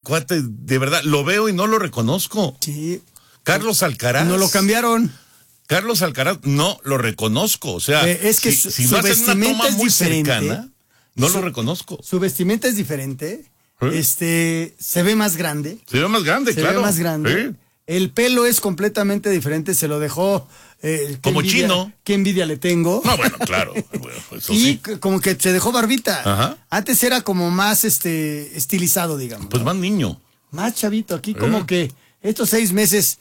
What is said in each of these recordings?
cuate, de verdad, lo veo y no lo reconozco. Sí. Carlos Alcaraz. No lo cambiaron. Carlos Alcaraz, no lo reconozco. O sea, es que si no hacen una toma muy cercana, no lo reconozco. Su vestimenta es diferente. Se ve más grande. Se ve más grande, claro. Se ve más grande. ¿Sí? El pelo es completamente diferente, se lo dejó... como envidia, chino. Qué envidia le tengo. No, bueno, claro. Bueno, eso y sí. Como que se dejó barbita. Ajá. Antes era como más estilizado, digamos. Pues más niño. Más chavito. Aquí como que estos 6 meses...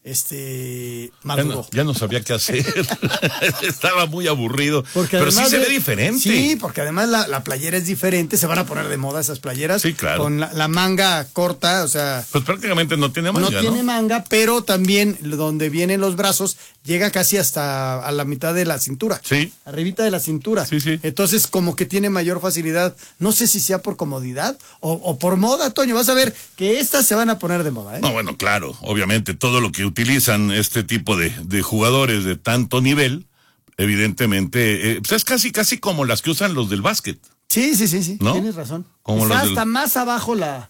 maduró. Ya no sabía qué hacer. Estaba muy aburrido. Porque pero sí se ve diferente. Sí, porque además la playera es diferente. Se van a poner de moda esas playeras. Sí, claro. Con la manga corta, o sea. Pues prácticamente no tiene manga. No tiene manga, pero también donde vienen los brazos llega casi hasta a la mitad de la cintura. Sí. Arribita de la cintura. Sí, sí. Entonces, como que tiene mayor facilidad. No sé si sea por comodidad o por moda, Toño. Vas a ver que estas se van a poner de moda, ¿eh? No, bueno, claro. Obviamente, todo lo que utilizan este tipo de jugadores de tanto nivel, evidentemente, pues es casi como las que usan los del básquet. Sí. ¿No? Tienes razón. Como está los hasta más abajo la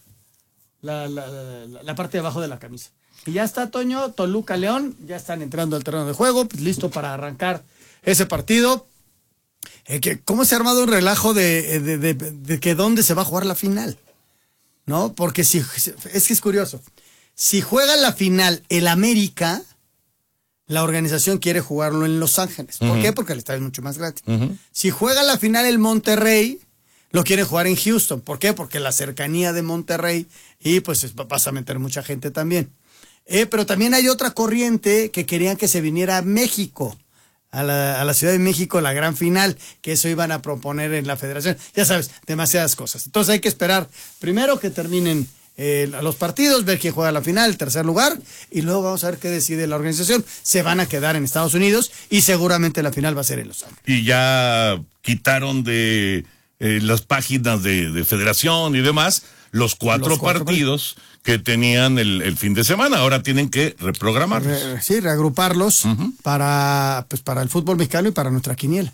parte de abajo de la camisa. Y ya está, Toño, Toluca León, ya están entrando al terreno de juego, pues, listo para arrancar ese partido. ¿Cómo se ha armado un relajo de que dónde se va a jugar la final? ¿No? Porque es que es curioso. Si juega la final el América, la organización quiere jugarlo en Los Ángeles. ¿Por qué? Porque el estadio es mucho más grande. Si juega la final el Monterrey, lo quiere jugar en Houston. ¿Por qué? Porque la cercanía de Monterrey y pues vas a meter mucha gente también. Pero también hay otra corriente que querían que se viniera a México, a la Ciudad de México, la gran final, que eso iban a proponer en la federación. Ya sabes, demasiadas cosas. Entonces hay que esperar primero que terminen los partidos, ver quién juega la final, el tercer lugar, y luego vamos a ver qué decide la organización. Se van a quedar en Estados Unidos y seguramente la final va a ser en Los Ángeles. Y ya quitaron de las páginas de federación y demás los cuatro partidos que tenían el fin de semana. Ahora tienen que reprogramarlos. Sí, reagruparlos para el fútbol mexicano y para nuestra quiniela.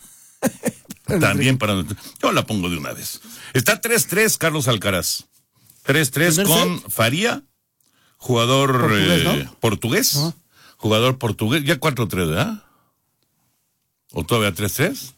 También para... Yo la pongo de una vez. Está 3-3 Carlos Alcaraz. 3-3 con Faría, jugador portugués. Jugador portugués. Ya 4-3, ¿verdad? ¿O todavía 3-3?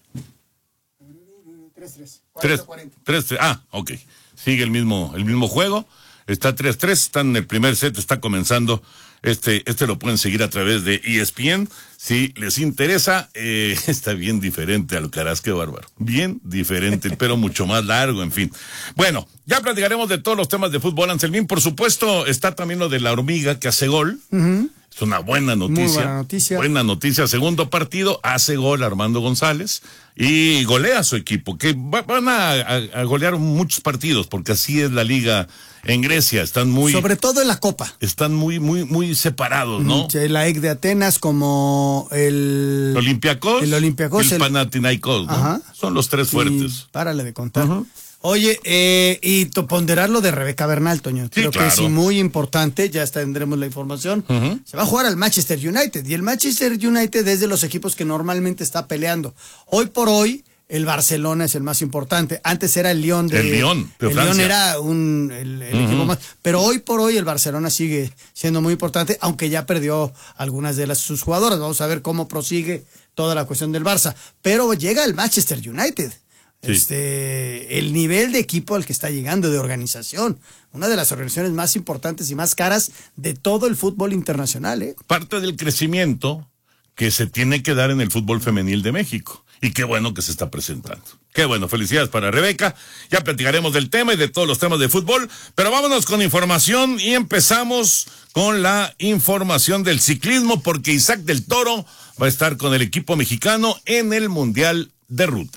3-3. 3-3. Ah, ok. Sigue el mismo juego. Está 3-3. Está en el primer set. Está comenzando. Este lo pueden seguir a través de ESPN. Si les interesa, está bien diferente Alcaraz, qué bárbaro. Bien diferente, el pelo mucho más largo, en fin. Bueno, ya platicaremos de todos los temas de fútbol, Anselmín. Por supuesto, está también lo de la hormiga que hace gol. Es una buena noticia. Muy buena noticia. Buena noticia. Segundo partido, hace gol Armando González y golea a su equipo, que van a golear muchos partidos, porque así es la liga en Grecia. Están muy... Sobre todo en la Copa. Están muy separados, ¿no? La EC de Atenas como el Olympiacos. El Panathinaikos, ¿no? Ajá. Son los tres fuertes. Párale de contar. Oye, y ponderar lo de Rebeca Bernal, Toño. Creo que es muy importante, ya tendremos la información. Se va a jugar al Manchester United, y el Manchester United es de los equipos que normalmente está peleando. Hoy por hoy, el Barcelona es el más importante. Antes era el Lyon de Lyon era el equipo más. Pero hoy por hoy el Barcelona sigue siendo muy importante, aunque ya perdió algunas de sus jugadoras. Vamos a ver cómo prosigue toda la cuestión del Barça. Pero llega el Manchester United. El nivel de equipo al que está llegando, de organización, una de las organizaciones más importantes y más caras de todo el fútbol internacional, ¿eh? Parte del crecimiento que se tiene que dar en el fútbol femenil de México. Y qué bueno que se está presentando. Qué bueno, felicidades para Rebeca. Ya platicaremos del tema y de todos los temas de fútbol, pero vámonos con información y empezamos con la información del ciclismo, porque Isaac del Toro va a estar con el equipo mexicano en el Mundial de Ruta.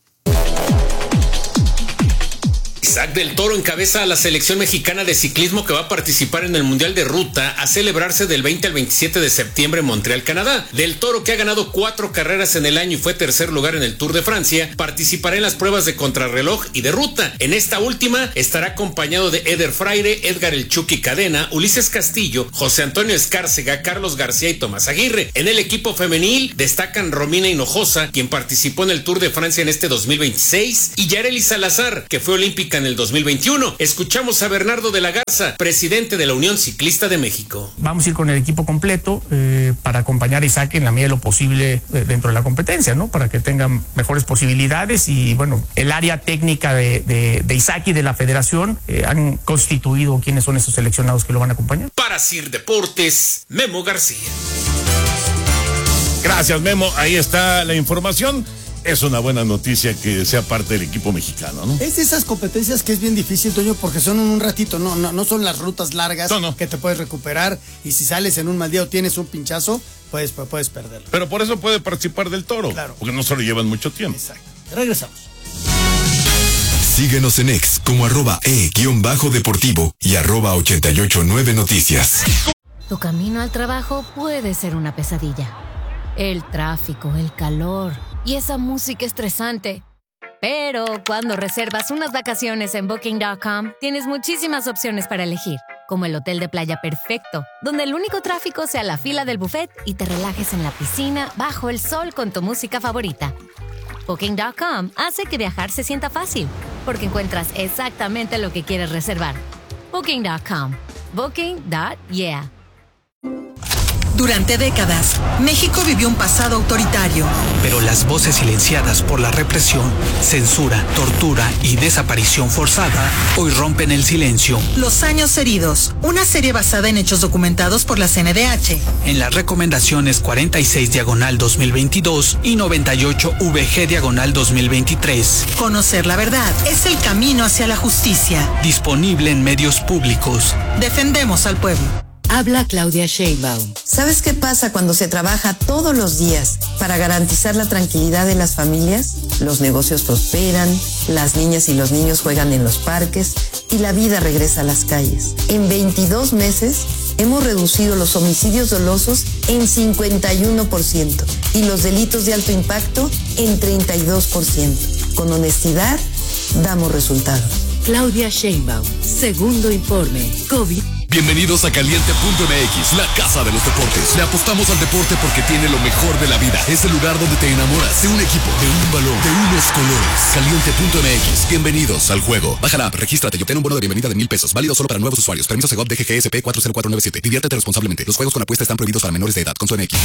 Isaac del Toro encabeza a la selección mexicana de ciclismo que va a participar en el Mundial de Ruta a celebrarse del 20 al 27 de septiembre en Montreal, Canadá. Del Toro, que ha ganado 4 carreras en el año y fue tercer lugar en el Tour de Francia, participará en las pruebas de contrarreloj y de ruta. En esta última estará acompañado de Eder Fraire, Edgar El Chucky Cadena, Ulises Castillo, José Antonio Escárcega, Carlos García y Tomás Aguirre. En el equipo femenil destacan Romina Hinojosa, quien participó en el Tour de Francia en este 2026, y Yareli Salazar, que fue olímpica en en el 2021. Escuchamos a Bernardo de la Garza, presidente de la Unión Ciclista de México. Vamos a ir con el equipo completo para acompañar a Isaki en la medida de lo posible dentro de la competencia, ¿no? Para que tengan mejores posibilidades y, bueno, el área técnica de Isaki, de la federación, han constituido quiénes son esos seleccionados que lo van a acompañar. Para Sir Deportes, Memo García. Gracias, Memo. Ahí está la información. Es una buena noticia que sea parte del equipo mexicano, ¿no? Es de esas competencias que es bien difícil, Toño, porque son en un ratito, no son las rutas largas que te puedes recuperar, y si sales en un mal día o tienes un pinchazo, puedes perderlo. Pero por eso puede participar del Toro, claro, porque no se lo llevan mucho tiempo. Exacto. Regresamos. Síguenos en X como @e_deportivo y @889noticias. Tu camino al trabajo puede ser una pesadilla. El tráfico, el calor y esa música estresante. Pero cuando reservas unas vacaciones en Booking.com, tienes muchísimas opciones para elegir, como el hotel de playa perfecto, donde el único tráfico sea la fila del buffet y te relajes en la piscina bajo el sol con tu música favorita. Booking.com hace que viajar se sienta fácil, porque encuentras exactamente lo que quieres reservar. Booking.com. Booking.yeah. Durante décadas, México vivió un pasado autoritario. Pero las voces silenciadas por la represión, censura, tortura y desaparición forzada hoy rompen el silencio. Los años heridos, una serie basada en hechos documentados por la CNDH. En las recomendaciones 46/2022 y 98/VG/2023. Conocer la verdad es el camino hacia la justicia. Disponible en medios públicos. Defendemos al pueblo. Habla Claudia Sheinbaum. ¿Sabes qué pasa cuando se trabaja todos los días para garantizar la tranquilidad de las familias? Los negocios prosperan, las niñas y los niños juegan en los parques y la vida regresa a las calles. En 22 meses hemos reducido los homicidios dolosos en 51% y los delitos de alto impacto en 32%. Con honestidad, damos resultados. Claudia Sheinbaum, segundo informe, COVID. Bienvenidos a Caliente.mx, la casa de los deportes. Le apostamos al deporte porque tiene lo mejor de la vida. Es el lugar donde te enamoras de un equipo, de un balón, de unos colores. Caliente.mx, bienvenidos al juego. Baja la app, regístrate y obtén un bono de bienvenida de $1,000. Válido solo para nuevos usuarios. Permiso Segov DGGSP 40497. Diviértete responsablemente. Los juegos con apuesta están prohibidos para menores de edad. Consume MX.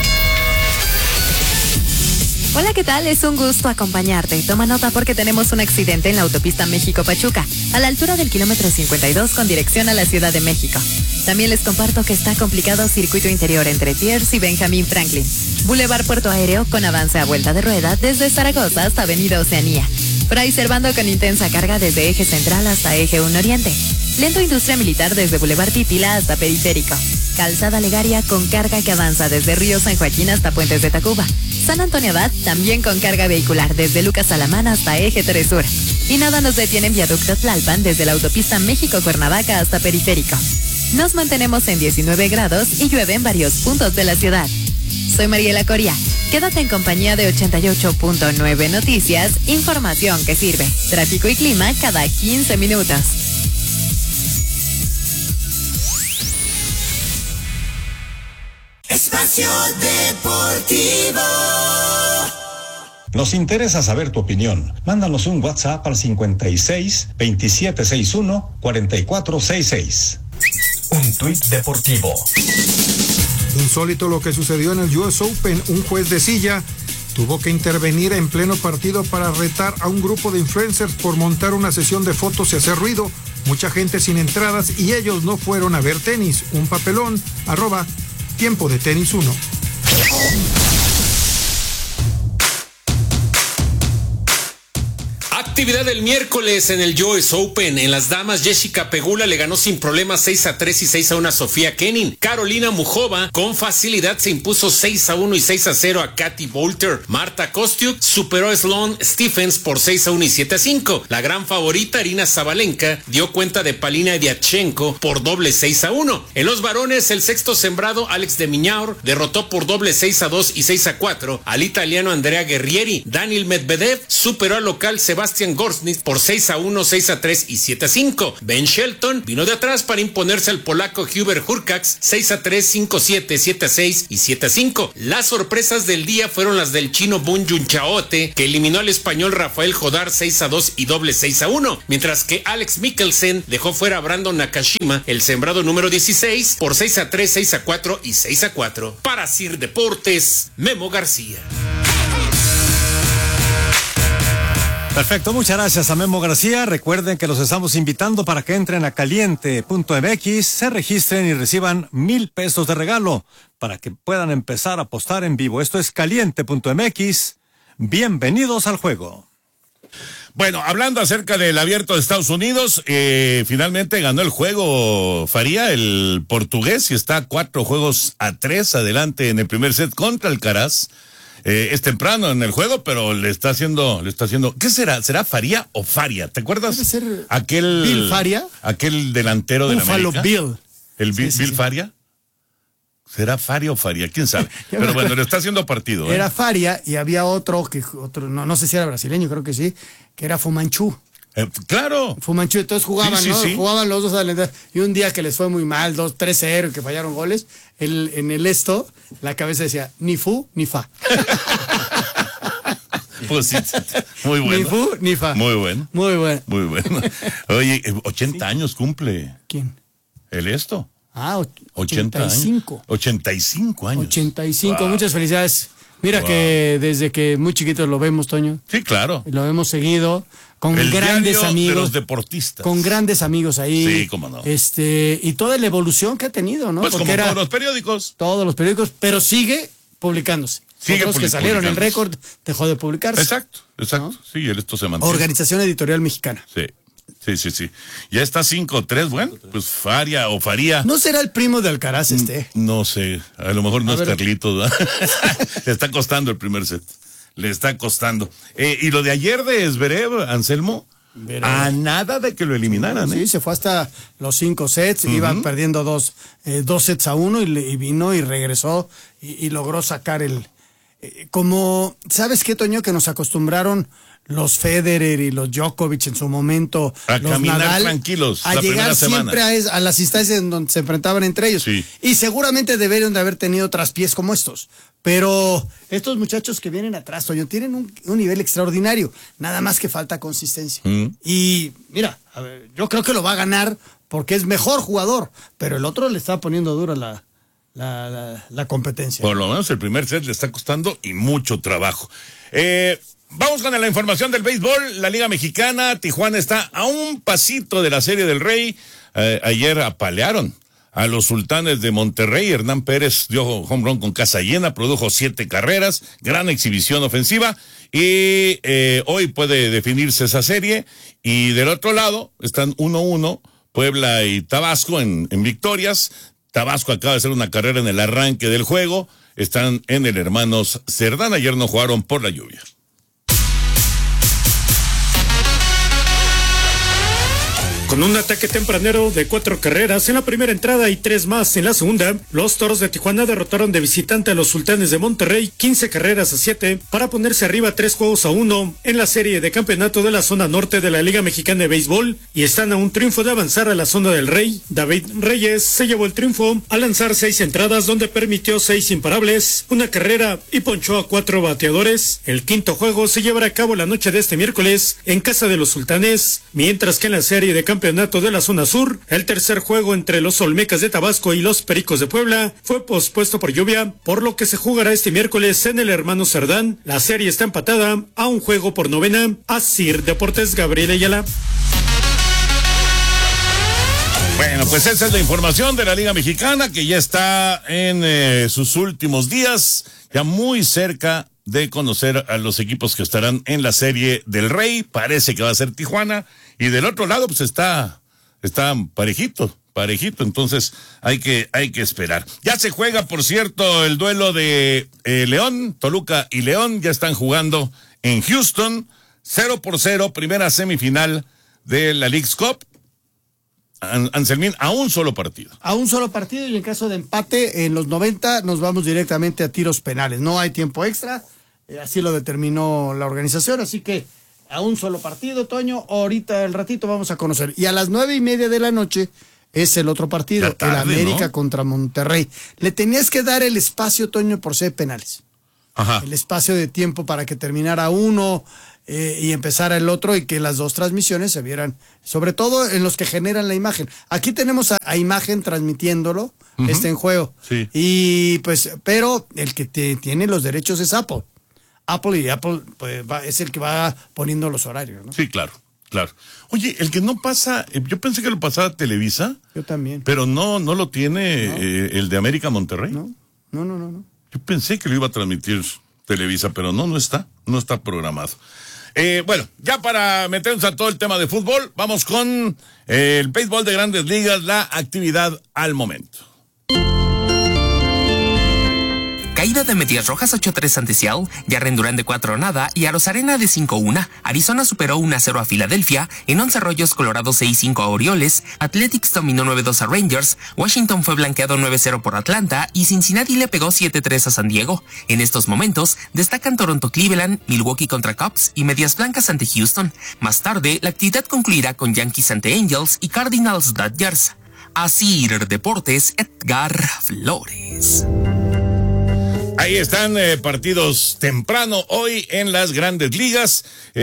Hola, ¿qué tal? Es un gusto acompañarte. Toma nota porque tenemos un accidente en la autopista México-Pachuca, a la altura del kilómetro 52 con dirección a la Ciudad de México. También les comparto que está complicado circuito interior entre Thiers y Benjamin Franklin. Boulevard Puerto Aéreo con avance a vuelta de rueda desde Zaragoza hasta Avenida Oceanía. Fray Servando con intensa carga desde Eje Central hasta Eje 1 Oriente. Lento Industria Militar desde Boulevard Pípila hasta Periférico. Calzada Legaria con carga que avanza desde Río San Joaquín hasta Puentes de Tacuba. San Antonio Abad también con carga vehicular desde Lucas Alamán hasta Eje 3 Sur. Y nada nos detiene en Viaducto Tlalpan desde la autopista México-Cuernavaca hasta Periférico. Nos mantenemos en 19 grados y llueve en varios puntos de la ciudad. Soy Mariela Coria. Quédate en compañía de 88.9 Noticias, información que sirve. Tráfico y clima cada 15 minutos. Espacio Deportivo. Nos interesa saber tu opinión. Mándanos un WhatsApp al 56 2761 4466. Un tuit deportivo. Insólito lo que sucedió en el US Open. Un juez de silla tuvo que intervenir en pleno partido para retar a un grupo de influencers por montar una sesión de fotos y hacer ruido. Mucha gente sin entradas y ellos no fueron a ver tenis. Un papelón, @Tiempo de Tenis 1. Actividad del miércoles en el US Open. En las damas, Jessica Pegula le ganó sin problemas 6-3 y 6-1 a Sofía Kenin. Carolina Muchova con facilidad se impuso 6-1 y 6-0 a Katy Boulter. Marta Kostyuk superó a Sloane Stephens por 6-1 y 7-5. La gran favorita, Arina Zabalenka, dio cuenta de Palina Diachenko por doble 6-1. En los varones, el sexto sembrado, Alex de Minaur, derrotó por doble 6-2 y 6-4 al italiano Andrea Guerrieri. Daniil Medvedev superó al local Sebastián Gorznitz por 6-1, 6-3 y 7-5. Ben Shelton vino de atrás para imponerse al polaco Hubert Hurkacz 6-3, 5-7, 7-6 y 7-5. Las sorpresas del día fueron las del chino Bun Junchaote, que eliminó al español Rafael Jodar 6-2 y doble 6-1, mientras que Alex Mikkelsen dejó fuera a Brandon Nakashima, el sembrado número 16, por 6-3, 6-4 y 6-4. Para Sir Deportes, Memo García. Perfecto, muchas gracias a Memo García. Recuerden que los estamos invitando para que entren a caliente.mx, se registren y reciban 1,000 pesos de regalo para que puedan empezar a apostar en vivo. Esto es caliente.mx. Bienvenidos al juego. Bueno, hablando acerca del Abierto de Estados Unidos, finalmente ganó el juego Faria, el portugués, y está 4-3 adelante en el primer set contra Alcaraz. Es temprano en el juego, pero le está haciendo. ¿Qué será? ¿Será Faria o Faria? ¿Te acuerdas? Debe ser aquel Bill Faria. Aquel delantero de la América. Bill. ¿El sí, Bill Faria? ¿Será Faria o Faria? ¿Quién sabe? Pero bueno, le está haciendo partido. Era Faria y había otro, no sé si era brasileño, creo que sí, que era Fumanchu. Claro. Fumanchu, entonces jugaban, sí, ¿no? Sí. Jugaban los dos adelantados. Y un día que les fue muy mal, 2-3-0, que fallaron goles, en el la cabeza decía, ni fu, ni fa. Pues sí, muy bueno. Ni fu, ni fa. Muy bueno. Muy bueno. Muy bueno. Oye, 80 años cumple. ¿Quién? ¿El esto? 85. Años. 85 años. 85, Wow. Muchas felicidades. Mira que desde que muy chiquitos lo vemos, Toño. Sí, claro. Lo hemos seguido con el grandes amigos. De los deportistas. Con grandes amigos ahí. Sí, cómo no. Y toda la evolución que ha tenido, ¿no? Pues porque como todos los periódicos. Todos los periódicos, pero sigue publicándose. Otros que salieron en récord dejó de publicarse. Exacto. ¿No? Sí, esto se mantiene. Organización Editorial Mexicana. Sí. Ya está 5-3, bueno, pues Faria o Faría. ¿No será el primo de Alcaraz No sé, a lo mejor no es Carlitos, ¿verdad? Le está costando el primer set. Le está costando. Y lo de ayer de Zverev, Anselmo, a nada de que lo eliminaran. Sí, se fue hasta los 5 sets, iban perdiendo 2 sets-1 y vino y regresó y logró sacar como, ¿sabes qué, Toño? Que nos acostumbraron los Federer y los Djokovic en su momento, a los caminar Nadal, tranquilos a llegar siempre a las instancias en donde se enfrentaban entre ellos. Sí. Y seguramente deberían de haber tenido traspiés como estos. Pero estos muchachos que vienen atrás, Toño, tienen un nivel extraordinario. Nada más que falta consistencia. Y mira, a ver, yo creo que lo va a ganar porque es mejor jugador, pero el otro le está poniendo dura la competencia. Por lo menos el primer set le está costando y mucho trabajo. Vamos con la información del béisbol. La Liga Mexicana, Tijuana está a un pasito de la Serie del Rey. Ayer apalearon a los Sultanes de Monterrey. Hernán Pérez dio home run con casa llena, produjo 7 carreras, gran exhibición ofensiva. Y hoy puede definirse esa serie. Y del otro lado están 1-1, Puebla y Tabasco en victorias. Tabasco acaba de hacer una carrera en el arranque del juego. Están en el Hermanos Cerdán. Ayer no jugaron por la lluvia. Con un ataque tempranero de 4 carreras en la primera entrada y 3 más en la segunda, los Toros de Tijuana derrotaron de visitante a los Sultanes de Monterrey 15 carreras a 7 para ponerse arriba 3-1 en la serie de campeonato de la zona norte de la Liga Mexicana de Béisbol y están a un triunfo de avanzar a la zona del Rey. David Reyes se llevó el triunfo al lanzar 6 entradas donde permitió 6 imparables, una carrera y ponchó a 4 bateadores. El quinto juego se llevará a cabo la noche de este miércoles en casa de los Sultanes, mientras que en la serie de campeonato de la zona sur, el tercer juego entre los Olmecas de Tabasco y los Pericos de Puebla fue pospuesto por lluvia, por lo que se jugará este miércoles en el Hermanos Cerdán. La serie está empatada a un juego por novena. Asir Deportes, Gabriel Ayala. Bueno, pues esa es la información de la Liga Mexicana, que ya está en sus últimos días, ya muy cerca de conocer a los equipos que estarán en la Serie del Rey. Parece que va a ser Tijuana. Y del otro lado, pues está parejito. Entonces hay que esperar. Ya se juega, por cierto, el duelo de León, Toluca y León. Ya están jugando en Houston. 0-0, primera semifinal de la Leagues Cup. Anselmín, a un solo partido. A un solo partido, y en caso de empate en los 90 nos vamos directamente a tiros penales. No hay tiempo extra, así lo determinó la organización, así que a un solo partido, Toño. Ahorita, el ratito, vamos a conocer. Y a las 9:30 de la noche es el otro partido, tarde, el América, ¿no?, contra Monterrey. Le tenías que dar el espacio, Toño, por ser penales. Ajá. El espacio de tiempo para que terminara uno y empezara el otro, y que las dos transmisiones se vieran, sobre todo en los que generan la imagen. Aquí tenemos a imagen transmitiéndolo, en juego. Sí. Y pues, pero el que tiene los derechos es Apple. Apple pues, es el que va poniendo los horarios, ¿no? Sí, claro. Oye, el que no pasa, yo pensé que lo pasaba Televisa. Yo también. Pero no lo tiene, no. El de América Monterrey. No. Yo pensé que lo iba a transmitir Televisa, pero no está programado. Bueno, ya para meternos a todo el tema de fútbol, vamos con el béisbol de Grandes Ligas, la actividad al momento. Caída de Medias Rojas 8-3 ante Seattle, Jarren Duran de 4-0 y Arozarena de 5-1. Arizona superó 1-0 a Filadelfia, en 11 rollos Colorado 6-5 a Orioles, Athletics dominó 9-2 a Rangers, Washington fue blanqueado 9-0 por Atlanta y Cincinnati le pegó 7-3 a San Diego. En estos momentos destacan Toronto Cleveland, Milwaukee contra Cubs y Medias Blancas ante Houston. Más tarde, la actividad concluirá con Yankees ante Angels y Cardinals Dodgers. Asir Deportes, Edgar Flores. Ahí están partidos temprano hoy en las Grandes Ligas.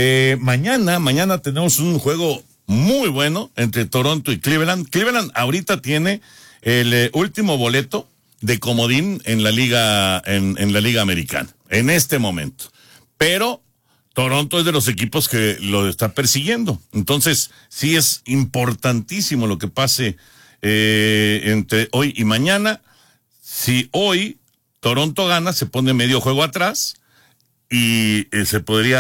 Mañana tenemos un juego muy bueno entre Toronto y Cleveland. Cleveland ahorita tiene el último boleto de comodín en la liga en la liga americana en este momento. Pero Toronto es de los equipos que lo está persiguiendo. Entonces, sí es importantísimo lo que pase entre hoy y mañana. Si hoy Toronto gana, se pone medio juego atrás y se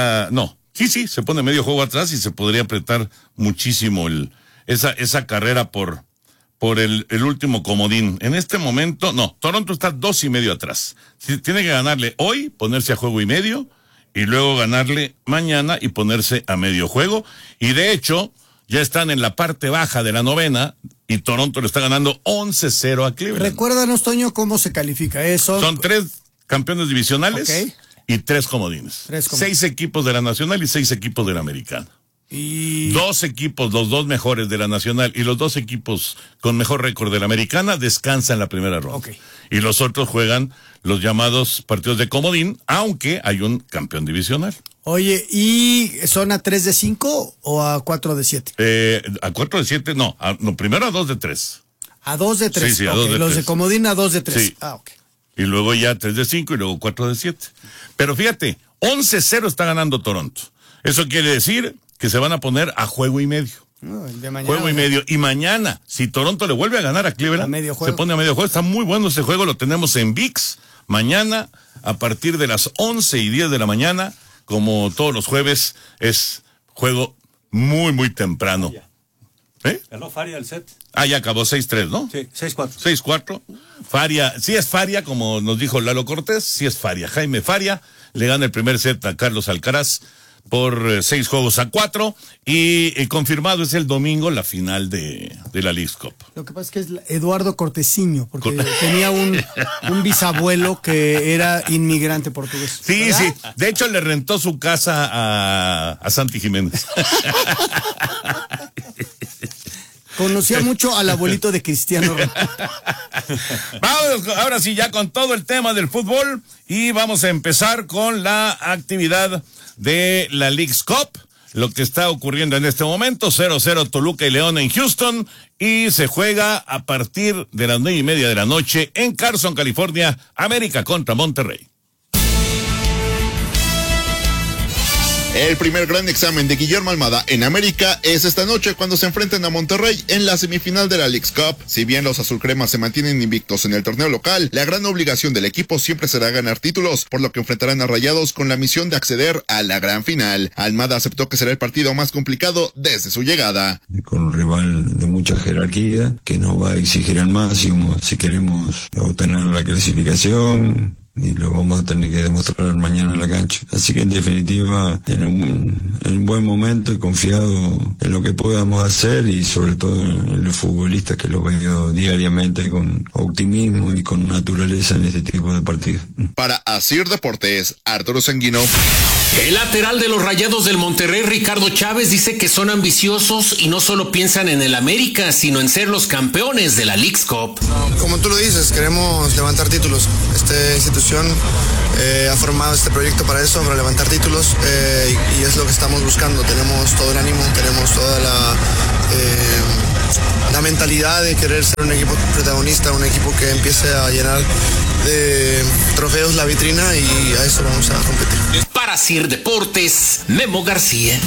pone medio juego atrás y se podría apretar muchísimo esa carrera por el último comodín. En este momento, Toronto está 2.5 atrás. Tiene que ganarle hoy, ponerse a juego y medio, y luego ganarle mañana y ponerse a medio juego. Y de hecho, ya están en la parte baja de la novena, y Toronto le está ganando 11-0 a Cleveland. Recuérdanos, Toño, cómo se califica eso. Son 3 campeones divisionales y 3 comodines. 6 equipos de la Nacional y 6 equipos de la Americana. Y 2 equipos, los 2 mejores de la Nacional y los 2 equipos con mejor récord de la Americana descansan la primera ronda. Y los otros juegan los llamados partidos de comodín, aunque hay un campeón divisional. Oye, ¿y son a 3 de 5 o a 4 de 7? A 4 de 7, no, primero a 2 de 3. A 2 de 3. Sí, a 2 de 3. Los de comodín a 2 de 3. Sí. Y luego ya 3 de 5 y luego 4 de 7. Pero fíjate, 11-0 está ganando Toronto. Eso quiere decir que se van a poner a juego y medio. El de mañana, juego y medio. Y mañana, si Toronto le vuelve a ganar a Cleveland, se pone a medio juego. Está muy bueno ese juego, lo tenemos en ViX. Mañana, a partir de las 11:10 de la mañana, como todos los jueves, es juego muy, muy temprano. Ganó Faria el set. Ya acabó 6-3, ¿no? Sí, 6-4. 6-4. Faria, sí es Faria, como nos dijo Lalo Cortés, sí es Faria. Jaime Faria le gana el primer set a Carlos Alcaraz por 6-4, y confirmado es el domingo la final de la Leagues Cup. Lo que pasa es que es Eduardo Cortesiño, porque tenía un bisabuelo que era inmigrante portugués. Sí, ¿verdad? Sí. De hecho, le rentó su casa a Santi Jiménez. Conocía mucho al abuelito de Cristiano. Vamos ahora sí ya con todo el tema del fútbol, y vamos a empezar con la actividad de la Leagues Cup. Lo que está ocurriendo en este momento: 0-0 Toluca y León en Houston, y se juega a partir de las 9:30 de la noche en Carson, California, América contra Monterrey. El primer gran examen de Guillermo Almada en América es esta noche, cuando se enfrenten a Monterrey en la semifinal de la Leagues Cup. Si bien los azulcremas se mantienen invictos en el torneo local, la gran obligación del equipo siempre será ganar títulos, por lo que enfrentarán a Rayados con la misión de acceder a la gran final. Almada aceptó que será el partido más complicado desde su llegada. Con un rival de mucha jerarquía que nos va a exigir al máximo si queremos obtener la clasificación. y lo vamos a tener que demostrar mañana en la cancha. Así que en definitiva, en un buen momento y confiado en lo que podamos hacer y sobre todo en los futbolistas que lo veo diariamente con optimismo y con naturaleza en este tipo de partidos. Para Asir Deportes, Arturo Sanguino. El lateral de los Rayados del Monterrey, Ricardo Chávez, dice que son ambiciosos y no solo piensan en el América, sino en ser los campeones de la Leagues Cup. Como tú lo dices, queremos levantar títulos. Esta institución ha formado este proyecto para eso, para levantar títulos, y es lo que estamos buscando. Tenemos todo el ánimo, tenemos toda la mentalidad de querer ser un equipo protagonista, un equipo que empiece a llenar de trofeos la vitrina, y a eso vamos a competir. Para Sir Deportes, Memo García.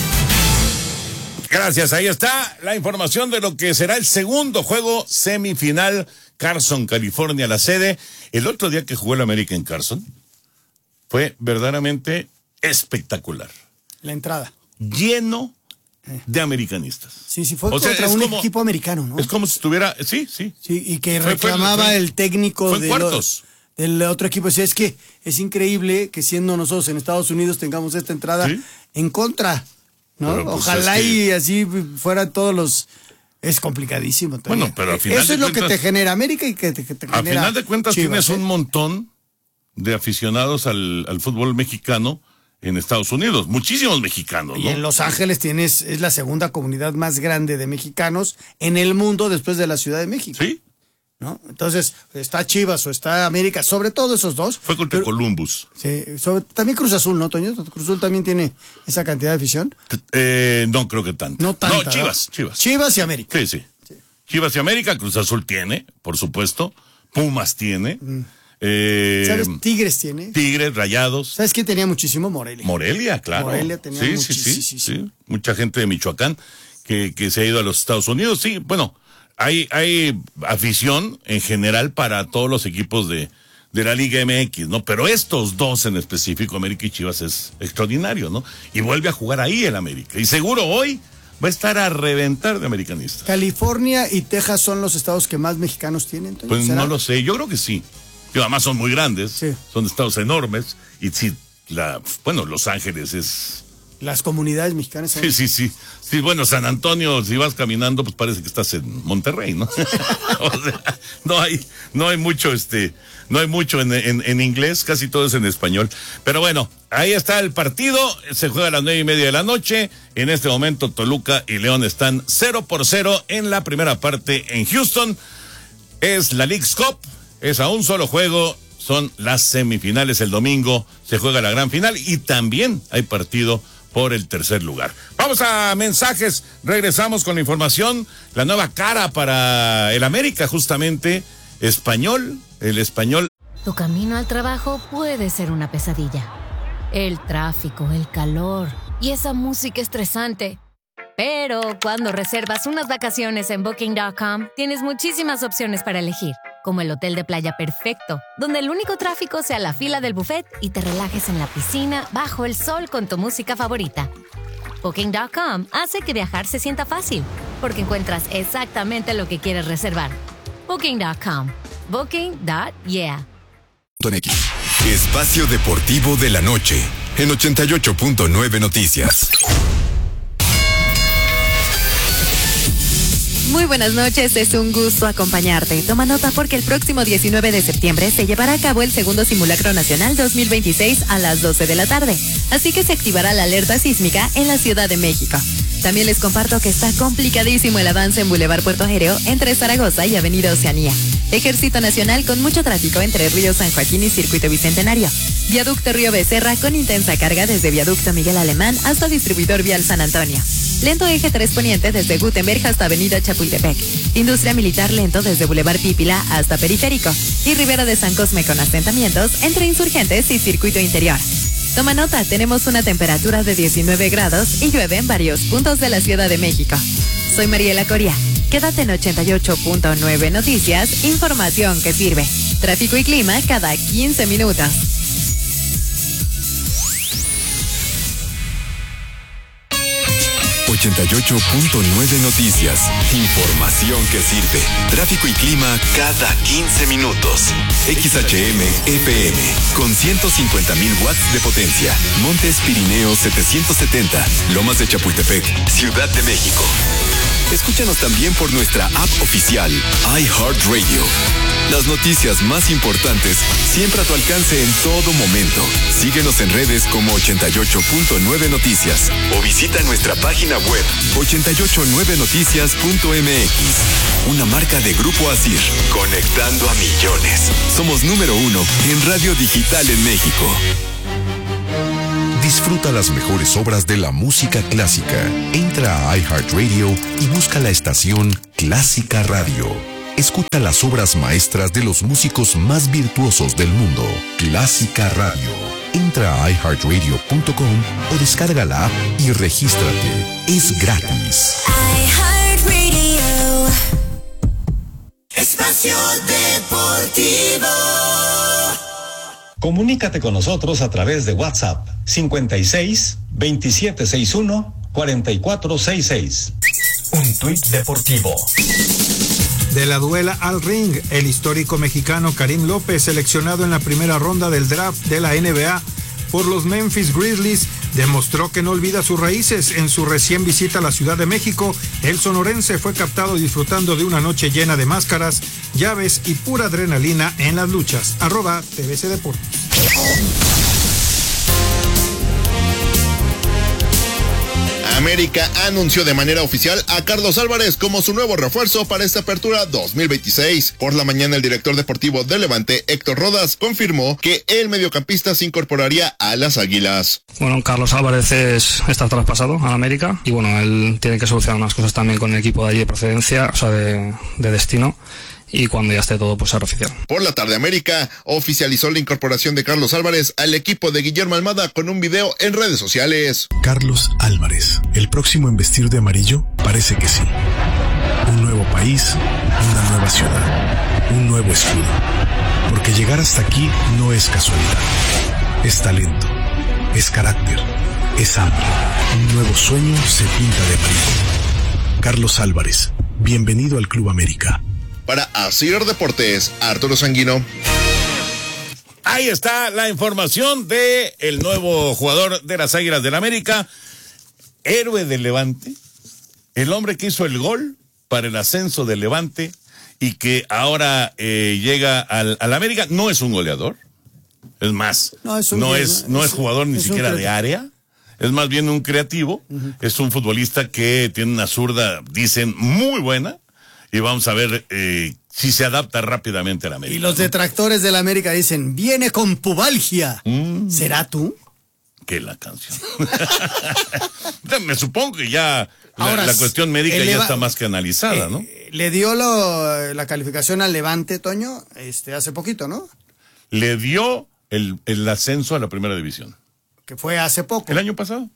Gracias, ahí está la información de lo que será el segundo juego semifinal, Carson, California, la sede. El otro día que jugó el América en Carson fue verdaderamente espectacular. La entrada. Lleno de americanistas. Sí, fue contra un equipo americano, ¿no? Es como si estuviera, sí. Sí, y que reclamaba el técnico del otro equipo. Sí, es que es increíble que siendo nosotros en Estados Unidos tengamos esta entrada en contra, ¿no? Pero, pues, ojalá y así fueran todos los... Es complicadísimo. Bueno, pero al final eso es lo que te genera América y que te genera... A final de cuentas Chivas, tienes un montón de aficionados al fútbol mexicano en Estados Unidos, muchísimos mexicanos, ¿no? Y en Los Ángeles es la segunda comunidad más grande de mexicanos en el mundo después de la Ciudad de México. Sí. ¿No? Entonces, está Chivas o está América, sobre todo esos dos. Fue contra Columbus. Sí, también Cruz Azul, ¿no, Toño? Cruz Azul también tiene esa cantidad de afición. No creo que tanto. No tanto. No, Chivas. Chivas y América. Sí. Chivas y América, Cruz Azul tiene, por supuesto. Pumas tiene. ¿Sabes? Tigres tiene. Tigres, Rayados. ¿Sabes quién tenía muchísimo? Morelia. Morelia, claro. Morelia tenía muchísimo. Sí. Mucha gente de Michoacán que se ha ido a los Estados Unidos. Sí, bueno, hay afición en general para todos los equipos de la Liga MX, ¿no? Pero estos dos en específico, América y Chivas, es extraordinario, ¿no? Y vuelve a jugar ahí el América. Y seguro hoy va a estar a reventar de americanistas. ¿California y Texas son los estados que más mexicanos tienen? Pues ¿será? No lo sé, yo creo que sí. Además son muy grandes, son estados enormes, y sí, Los Ángeles es... Las comunidades mexicanas son... Sí, bueno, San Antonio, si vas caminando, pues parece que estás en Monterrey, ¿no? O sea, no hay mucho en inglés, casi todo es en español. Pero bueno, ahí está el partido, se juega a las 9:30 p.m. En este momento Toluca y León están 0-0 en la primera parte en Houston. Es la Leagues Cup, es a un solo juego, son las semifinales. El domingo se juega la gran final y también hay partido por el tercer lugar. Vamos a mensajes, regresamos con la información, la nueva cara para el América, justamente, el español. Tu camino al trabajo puede ser una pesadilla. El tráfico, el calor y esa música estresante. Pero cuando reservas unas vacaciones en Booking.com, tienes muchísimas opciones para elegir, como el hotel de playa perfecto, donde el único tráfico sea la fila del buffet y te relajes en la piscina bajo el sol con tu música favorita. Booking.com hace que viajar se sienta fácil, porque encuentras exactamente lo que quieres reservar. Booking.com. Booking.yeah. Espacio Deportivo de la Noche, en 88.9 Noticias. Muy buenas noches, es un gusto acompañarte. Toma nota porque el próximo 19 de septiembre se llevará a cabo el segundo Simulacro Nacional 2026 a las 12 de la tarde. Así que se activará la alerta sísmica en la Ciudad de México. También les comparto que está complicadísimo el avance en Boulevard Puerto Aéreo entre Zaragoza y Avenida Oceanía. Ejército Nacional con mucho tráfico entre Río San Joaquín y Circuito Bicentenario. Viaducto Río Becerra con intensa carga desde Viaducto Miguel Alemán hasta Distribuidor Vial San Antonio. Lento eje 3 poniente desde Gutenberg hasta Avenida Chapultepec. Industria militar lento desde Boulevard Pípila hasta Periférico. Y Ribera de San Cosme con asentamientos entre Insurgentes y Circuito Interior. Toma nota, tenemos una temperatura de 19 grados y llueve en varios puntos de la Ciudad de México. Soy Mariela Coria. Quédate en 88.9 Noticias, información que sirve. Tráfico y clima cada 15 minutos. 88.9 Noticias. Información que sirve. Tráfico y clima cada 15 minutos. XHM FM con 150,000 watts de potencia. Montes Pirineos 770. Lomas de Chapultepec, Ciudad de México. Escúchanos también por nuestra app oficial, iHeartRadio. Las noticias más importantes siempre a tu alcance en todo momento. Síguenos en redes como 88.9 Noticias o visita nuestra página web 889noticias.mx. Una marca de Grupo Asir, conectando a millones. Somos número 1 en radio digital en México. Disfruta las mejores obras de la música clásica. Entra a iHeartRadio y busca la estación Clásica Radio. Escucha las obras maestras de los músicos más virtuosos del mundo. Clásica Radio. Entra a iHeartRadio.com o descarga la app y regístrate. Es gratis. iHeartRadio. Espacio Deportivo. Comunícate con nosotros a través de WhatsApp 56 2761 4466. Un tuit deportivo. De la duela al ring, el histórico mexicano Karim López, seleccionado en la primera ronda del draft de la NBA por los Memphis Grizzlies, demostró que no olvida sus raíces. En su recién visita a la Ciudad de México, el sonorense fue captado disfrutando de una noche llena de máscaras, llaves y pura adrenalina en las luchas. @TVC Deportes. América anunció de manera oficial a Carlos Álvarez como su nuevo refuerzo para esta apertura 2026. Por la mañana, el director deportivo de Levante, Héctor Rodas, confirmó que el mediocampista se incorporaría a las Águilas. Bueno, Carlos Álvarez está traspasado a América y bueno, él tiene que solucionar unas cosas también con el equipo de allí de procedencia, o sea, de destino. Y cuando ya esté todo, pues será oficial. Por la tarde, América oficializó la incorporación de Carlos Álvarez al equipo de Guillermo Almada con un video en redes sociales. Carlos Álvarez, ¿el próximo en vestir de amarillo? Parece que sí. Un nuevo país, una nueva ciudad, un nuevo escudo. Porque llegar hasta aquí no es casualidad. Es talento, es carácter, es hambre. Un nuevo sueño se pinta de amarillo. Carlos Álvarez, bienvenido al Club América. Para Asir Deportes, Arturo Sanguino. Ahí está la información de el nuevo jugador de las Águilas del América, héroe del Levante, el hombre que hizo el gol para el ascenso del Levante y que ahora llega al América. No es un goleador, es más, no es jugador ni siquiera de área. Es más bien un creativo. Es un futbolista que tiene una zurda, dicen, muy buena. Y vamos a ver si se adapta rápidamente a la América. Y los detractores de la América dicen, viene con pubalgia. ¿Será tú? Que la canción. Me supongo que ya la cuestión médica ya está más que analizada, ¿no? Le dio la calificación al Levante, Toño, hace poquito, ¿no? Le dio el ascenso a la primera división. Que fue hace poco. El año pasado.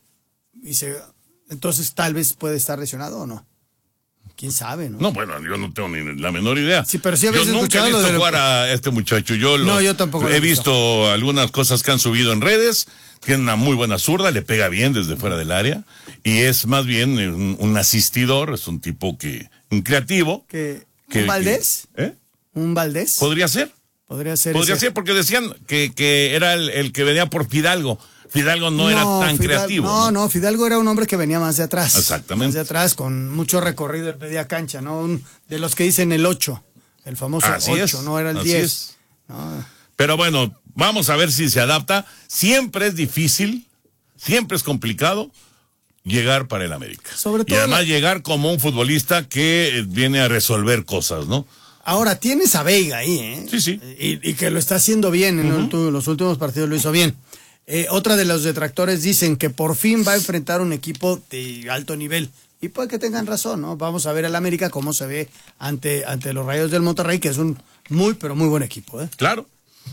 Entonces tal vez puede estar lesionado o no. ¿Quién sabe, no? No, bueno, yo no tengo ni la menor idea. Sí, pero sí habéis escuchado yo nunca he visto jugar a este muchacho. Yo tampoco he visto algunas cosas que han subido en redes. Tiene una muy buena zurda, le pega bien desde fuera del área. Y es más bien un asistidor, es un tipo un creativo. ¿Un Valdés? ¿Un Valdés? Podría ser. Podría ser porque decían que era el que venía por Fidalgo. Fidalgo no era tan creativo. No, Fidalgo era un hombre que venía más de atrás. Exactamente. Más de atrás, con mucho recorrido en media cancha, ¿no? De los que dicen el 8, el famoso 8, no era el 10. No. Pero bueno, vamos a ver si se adapta. Siempre es difícil, siempre es complicado llegar para el América. Sobre todo y además llegar como un futbolista que viene a resolver cosas, ¿no? Ahora, tienes a Veiga ahí, ¿eh? Sí. Y que lo está haciendo bien, en los últimos partidos lo hizo bien. Otra de los detractores dicen que por fin va a enfrentar un equipo de alto nivel. Y puede que tengan razón, ¿no? Vamos a ver al América cómo se ve ante los Rayos del Monterrey, que es un muy, pero muy buen equipo, ¿eh? Claro.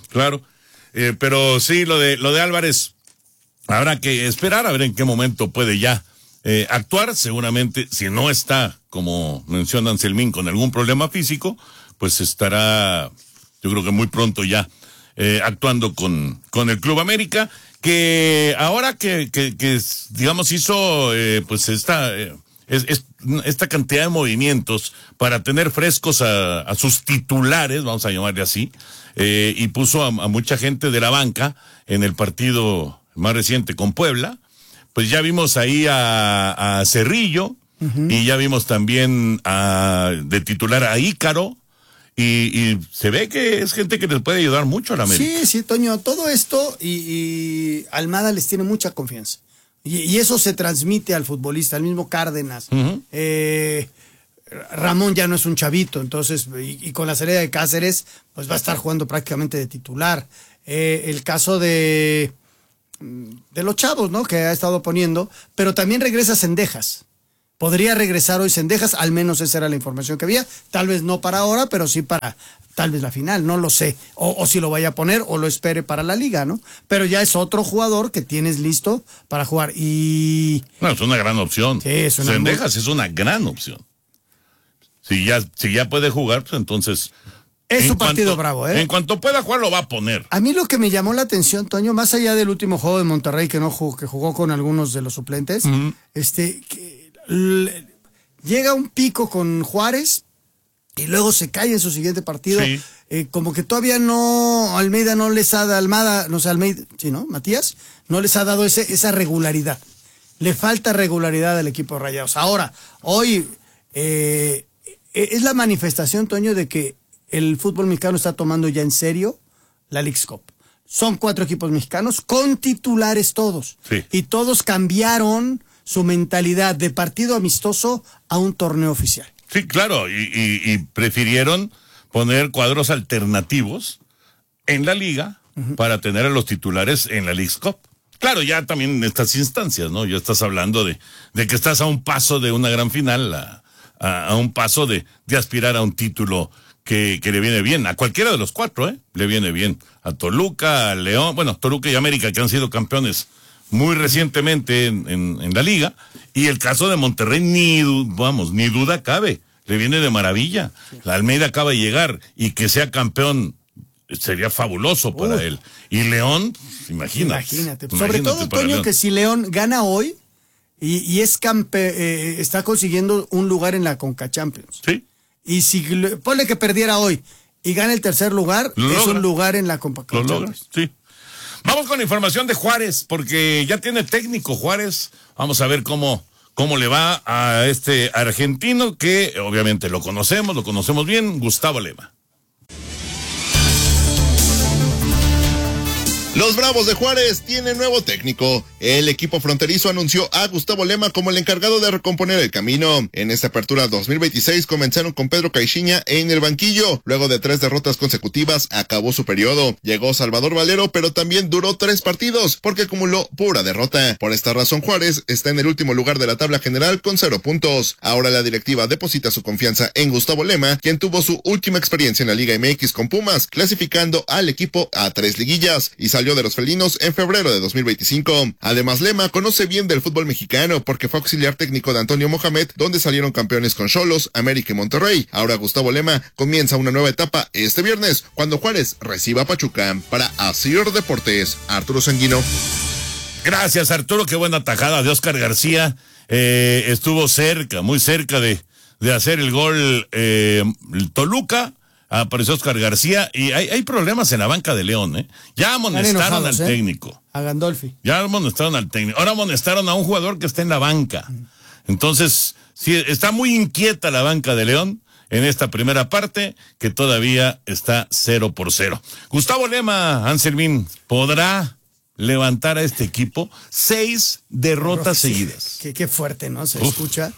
Pero sí, lo de Álvarez, habrá que esperar a ver en qué momento puede ya actuar. Seguramente, si no está, como menciona Anselmín, con algún problema físico, pues estará, yo creo que muy pronto ya actuando con el Club América, que ahora que digamos hizo pues esta cantidad de movimientos para tener frescos a sus titulares, vamos a llamarle así, y puso a mucha gente de la banca en el partido más reciente con Puebla, pues ya vimos ahí a Cerrillo, y ya vimos también de titular a Ícaro, y se ve que es gente que les puede ayudar mucho a la América. Sí, Toño, todo esto y Almada les tiene mucha confianza. Y eso se transmite al futbolista, al mismo Cárdenas. Ramón ya no es un chavito, entonces, y con la salida de Cáceres, pues va a estar jugando prácticamente de titular. El caso de los chavos, ¿no? Que ha estado poniendo, pero también regresa Cendejas. Podría regresar hoy Cendejas, al menos esa era la información que había. Tal vez no para ahora, pero sí para tal vez la final, no lo sé. O si lo vaya a poner o lo espere para la liga, ¿no? Pero ya es otro jugador que tienes listo para jugar. Y bueno, es una gran opción. Sí, es una Cendejas es una gran opción. Si ya puede jugar, pues entonces... Es su partido bravo, ¿eh? En cuanto pueda jugar, lo va a poner. A mí lo que me llamó la atención, Toño, más allá del último juego de Monterrey que jugó con algunos de los suplentes, llega un pico con Juárez y luego se cae en su siguiente partido. Sí. Como que todavía Almeida no les ha dado, Matías, no les ha dado esa regularidad. Le falta regularidad al equipo de Rayados. Ahora, hoy es la manifestación, Toño, de que el fútbol mexicano está tomando ya en serio la Leagues Cup. Son 4 equipos mexicanos con titulares todos. Sí. Y todos cambiaron su mentalidad de partido amistoso a un torneo oficial. Sí, claro, y prefirieron poner cuadros alternativos en la liga para tener a los titulares en la Leagues Cup. Claro, ya también en estas instancias, ¿no? Ya estás hablando de que estás a un paso de una gran final, a un paso de aspirar a un título que le viene bien, a cualquiera de los 4, le viene bien. A Toluca, a León, bueno, Toluca y América, que han sido campeones muy recientemente en la liga, y el caso de Monterrey ni duda cabe, le viene de maravilla. La Almeida acaba de llegar, y que sea campeón sería fabuloso para él. Y León, imagínate. Sobre todo, Toño, que si León gana hoy y es está consiguiendo un lugar en la Conca Champions. Sí. Y si ponle que perdiera hoy y gana el tercer lugar, es un lugar en la Conca Champions. Lo logra, sí. Vamos con la información de Juárez, porque ya tiene técnico Juárez. Vamos a ver cómo le va a este argentino, que obviamente lo conocemos bien, Gustavo Lema. Los Bravos de Juárez tienen nuevo técnico. El equipo fronterizo anunció a Gustavo Lema como el encargado de recomponer el camino. En esta apertura 2026 comenzaron con Pedro Caixinha en el banquillo. Luego de 3 derrotas consecutivas, acabó su periodo. Llegó Salvador Valero, pero también duró 3 partidos, porque acumuló pura derrota. Por esta razón, Juárez está en el último lugar de la tabla general con 0 puntos. Ahora la directiva deposita su confianza en Gustavo Lema, quien tuvo su última experiencia en la Liga MX con Pumas, clasificando al equipo a 3 liguillas, y salió de los felinos en febrero de 2025. Además, Lema conoce bien del fútbol mexicano porque fue auxiliar técnico de Antonio Mohamed, donde salieron campeones con Xolos, América y Monterrey. Ahora Gustavo Lema comienza una nueva etapa este viernes, cuando Juárez reciba a Pachuca. Para Asir Deportes, Arturo Sanguino. Gracias, Arturo, qué buena tajada de Oscar García. Estuvo muy cerca de hacer el gol el Toluca. Apareció Oscar García, y hay problemas en la banca de León, Ya amonestaron al técnico. A Gandolfi. Ya amonestaron al técnico. Ahora amonestaron a un jugador que está en la banca. Entonces, sí, está muy inquieta la banca de León en esta primera parte, que todavía está 0-0. Gustavo Lema, Anselmín, ¿podrá levantar a este equipo? 6 derrotas seguidas. Qué fuerte, ¿no? Se escucha.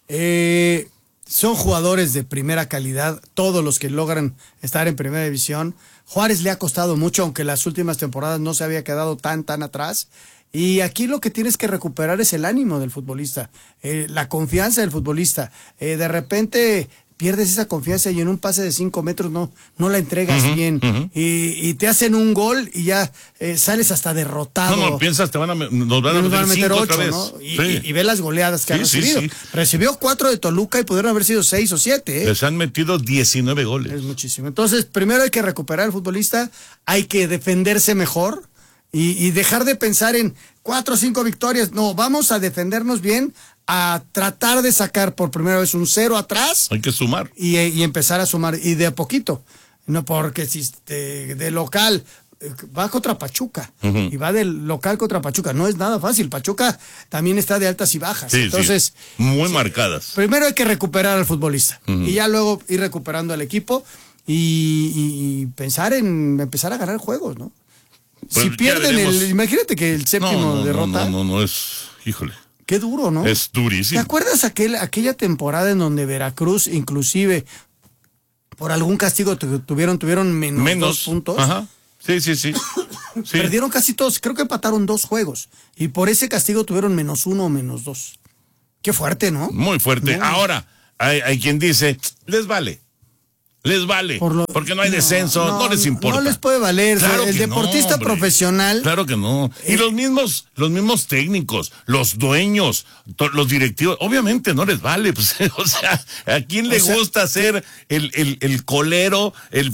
Son jugadores de primera calidad, todos los que logran estar en primera división. Juárez le ha costado mucho, aunque las últimas temporadas no se había quedado tan atrás. Y aquí lo que tienes que recuperar es el ánimo del futbolista, la confianza del futbolista. De repente pierdes esa confianza y en un pase de 5 metros no la entregas bien. Y te hacen un gol y ya sales hasta derrotado. No piensas, nos van a meter 8, ¿no? Y ve las goleadas que han recibido. Sí. Recibió 4 de Toluca y pudieron haber sido 6 o 7. Les han metido 19 goles. Es muchísimo. Entonces, primero hay que recuperar al futbolista, hay que defenderse mejor. y dejar de pensar en 4 o 5 victorias. No, vamos a defendernos bien, a tratar de sacar por primera vez un 0 atrás. Hay que sumar. Y empezar a sumar, y de a poquito. No, porque si de local va contra Pachuca, y va del local contra Pachuca, no es nada fácil. Pachuca también está de altas y bajas. Sí, entonces, muy marcadas. Primero hay que recuperar al futbolista, y ya luego ir recuperando al equipo, y pensar en empezar a ganar juegos, ¿no? Pues si pierden imagínate que el séptimo derrota. No, es, híjole. Qué duro, ¿no? Es durísimo. ¿Te acuerdas aquella temporada en donde Veracruz, inclusive, por algún castigo tuvieron menos 2 puntos? Ajá. Sí. Perdieron casi todos, creo que empataron 2 juegos. Y por ese castigo tuvieron -1 o -2. Qué fuerte, ¿no? Muy fuerte. No. Ahora, hay quien dice, les vale. Porque no hay descenso, no les importa. No les puede valer. Claro el deportista profesional. Claro que no. Y los mismos técnicos, los dueños, los directivos, obviamente no les vale. Pues, o sea, ¿a quién le gusta ser el colero, el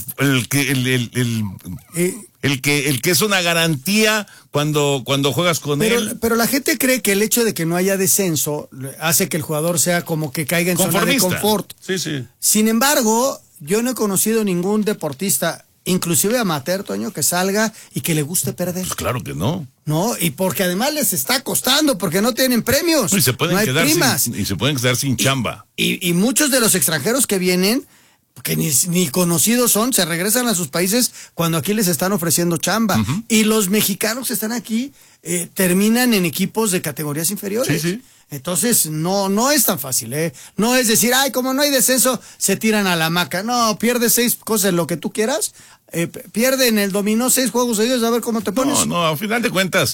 que es una garantía cuando juegas con él? Pero la gente cree que el hecho de que no haya descenso hace que el jugador sea como que caiga en zona de confort. Sí. Sin embargo, yo no he conocido ningún deportista, inclusive amateur, Toño, que salga y que le guste perder. Pues claro que no. No, y porque además les está costando, porque no tienen premios. Y se pueden quedar sin chamba. Y muchos de los extranjeros que vienen, que ni conocidos son, se regresan a sus países cuando aquí les están ofreciendo chamba. Y los mexicanos que están aquí terminan en equipos de categorías inferiores. Sí. Entonces, no es tan fácil, ¿eh? No es decir, como no hay descenso, se tiran a la hamaca. No, pierdes 6 cosas, lo que tú quieras. Pierde en el dominó 6 juegos seguidos, a ver cómo te pones. No, a final de cuentas,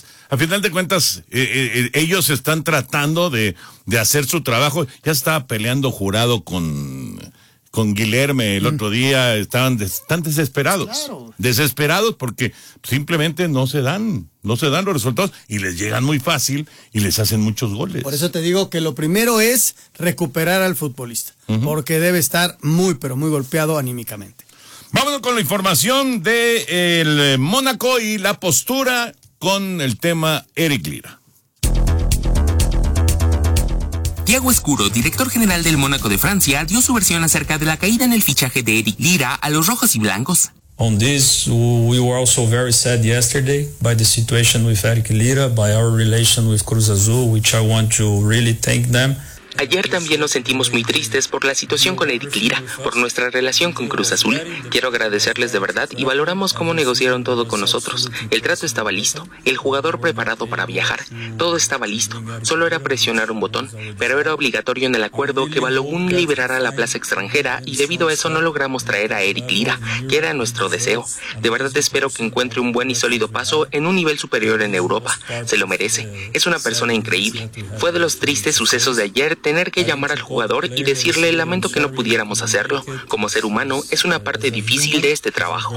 ellos están tratando de hacer su trabajo. Ya estaba peleando Jurado con Guilherme el otro día, están desesperados. Claro. Desesperados porque simplemente no se dan los resultados y les llegan muy fácil y les hacen muchos goles. Por eso te digo que lo primero es recuperar al futbolista, porque debe estar muy, pero muy golpeado anímicamente. Vámonos con la información de el Mónaco y la postura con el tema Eric Lira. Thiago Escuro, director general del Mónaco de Francia, dio su versión acerca de la caída en el fichaje de Eric Lira a los rojos y blancos. On this, we were also very sad yesterday by the situation with Eric Lira, by our relation with Cruz Azul, which I want to really thank them. Ayer también nos sentimos muy tristes por la situación con Eric Lira, por nuestra relación con Cruz Azul. Quiero agradecerles de verdad y valoramos cómo negociaron todo con nosotros. El trato estaba listo, el jugador preparado para viajar, todo estaba listo, solo era presionar un botón, pero era obligatorio en el acuerdo que Balogun liberara la plaza extranjera y debido a eso no logramos traer a Eric Lira, que era nuestro deseo. De verdad espero que encuentre un buen y sólido paso en un nivel superior en Europa. Se lo merece, es una persona increíble. Fue de los tristes sucesos de ayer tener que llamar al jugador y decirle lamento que no pudiéramos hacerlo. Como ser humano, es una parte difícil de este trabajo.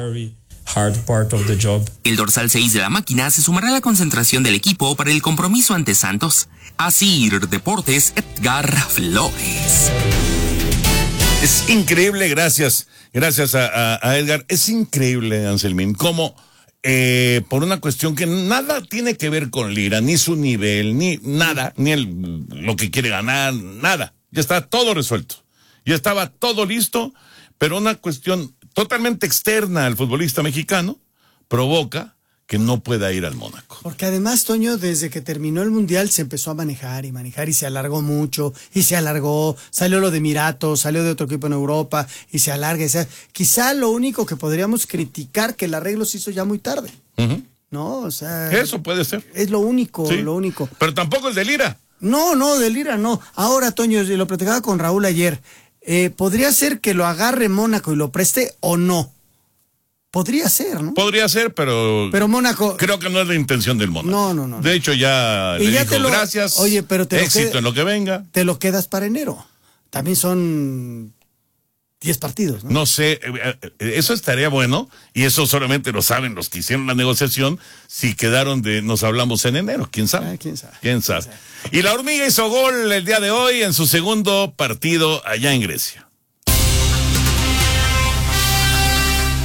El dorsal 6 de la máquina se sumará a la concentración del equipo para el compromiso ante Santos. Asir Deportes, Edgar Flores. Es increíble, gracias a Edgar. Es increíble, Anselmín, cómo por una cuestión que nada tiene que ver con Lira, ni su nivel, ni nada, ni lo que quiere ganar, nada. Ya está todo resuelto. Ya estaba todo listo, pero una cuestión totalmente externa al futbolista mexicano provoca que no pueda ir al Mónaco. Porque además, Toño, desde que terminó el Mundial se empezó a manejar y se alargó mucho, y se alargó, salió lo de Emiratos, salió de otro equipo en Europa, y se alarga. Quizá lo único que podríamos criticar que el arreglo se hizo ya muy tarde. ¿No? O sea... Eso puede ser. Es lo único, sí, lo único. Pero tampoco es de Lira. No, de Lira no. Ahora, Toño, lo platicaba con Raúl ayer, ¿podría ser que lo agarre Mónaco y lo preste o no? Podría ser, ¿no? Podría ser, pero Mónaco... Creo que no es la intención del Mónaco. No. De hecho, ya le dijo gracias, oye, pero éxito en lo que venga. Te lo quedas para enero. También son 10 partidos, ¿no? No sé, eso estaría bueno, y eso solamente lo saben los que hicieron la negociación, si quedaron nos hablamos en enero, ¿quién sabe? ¿Quién sabe? Y la Hormiga hizo gol el día de hoy en su segundo partido allá en Grecia.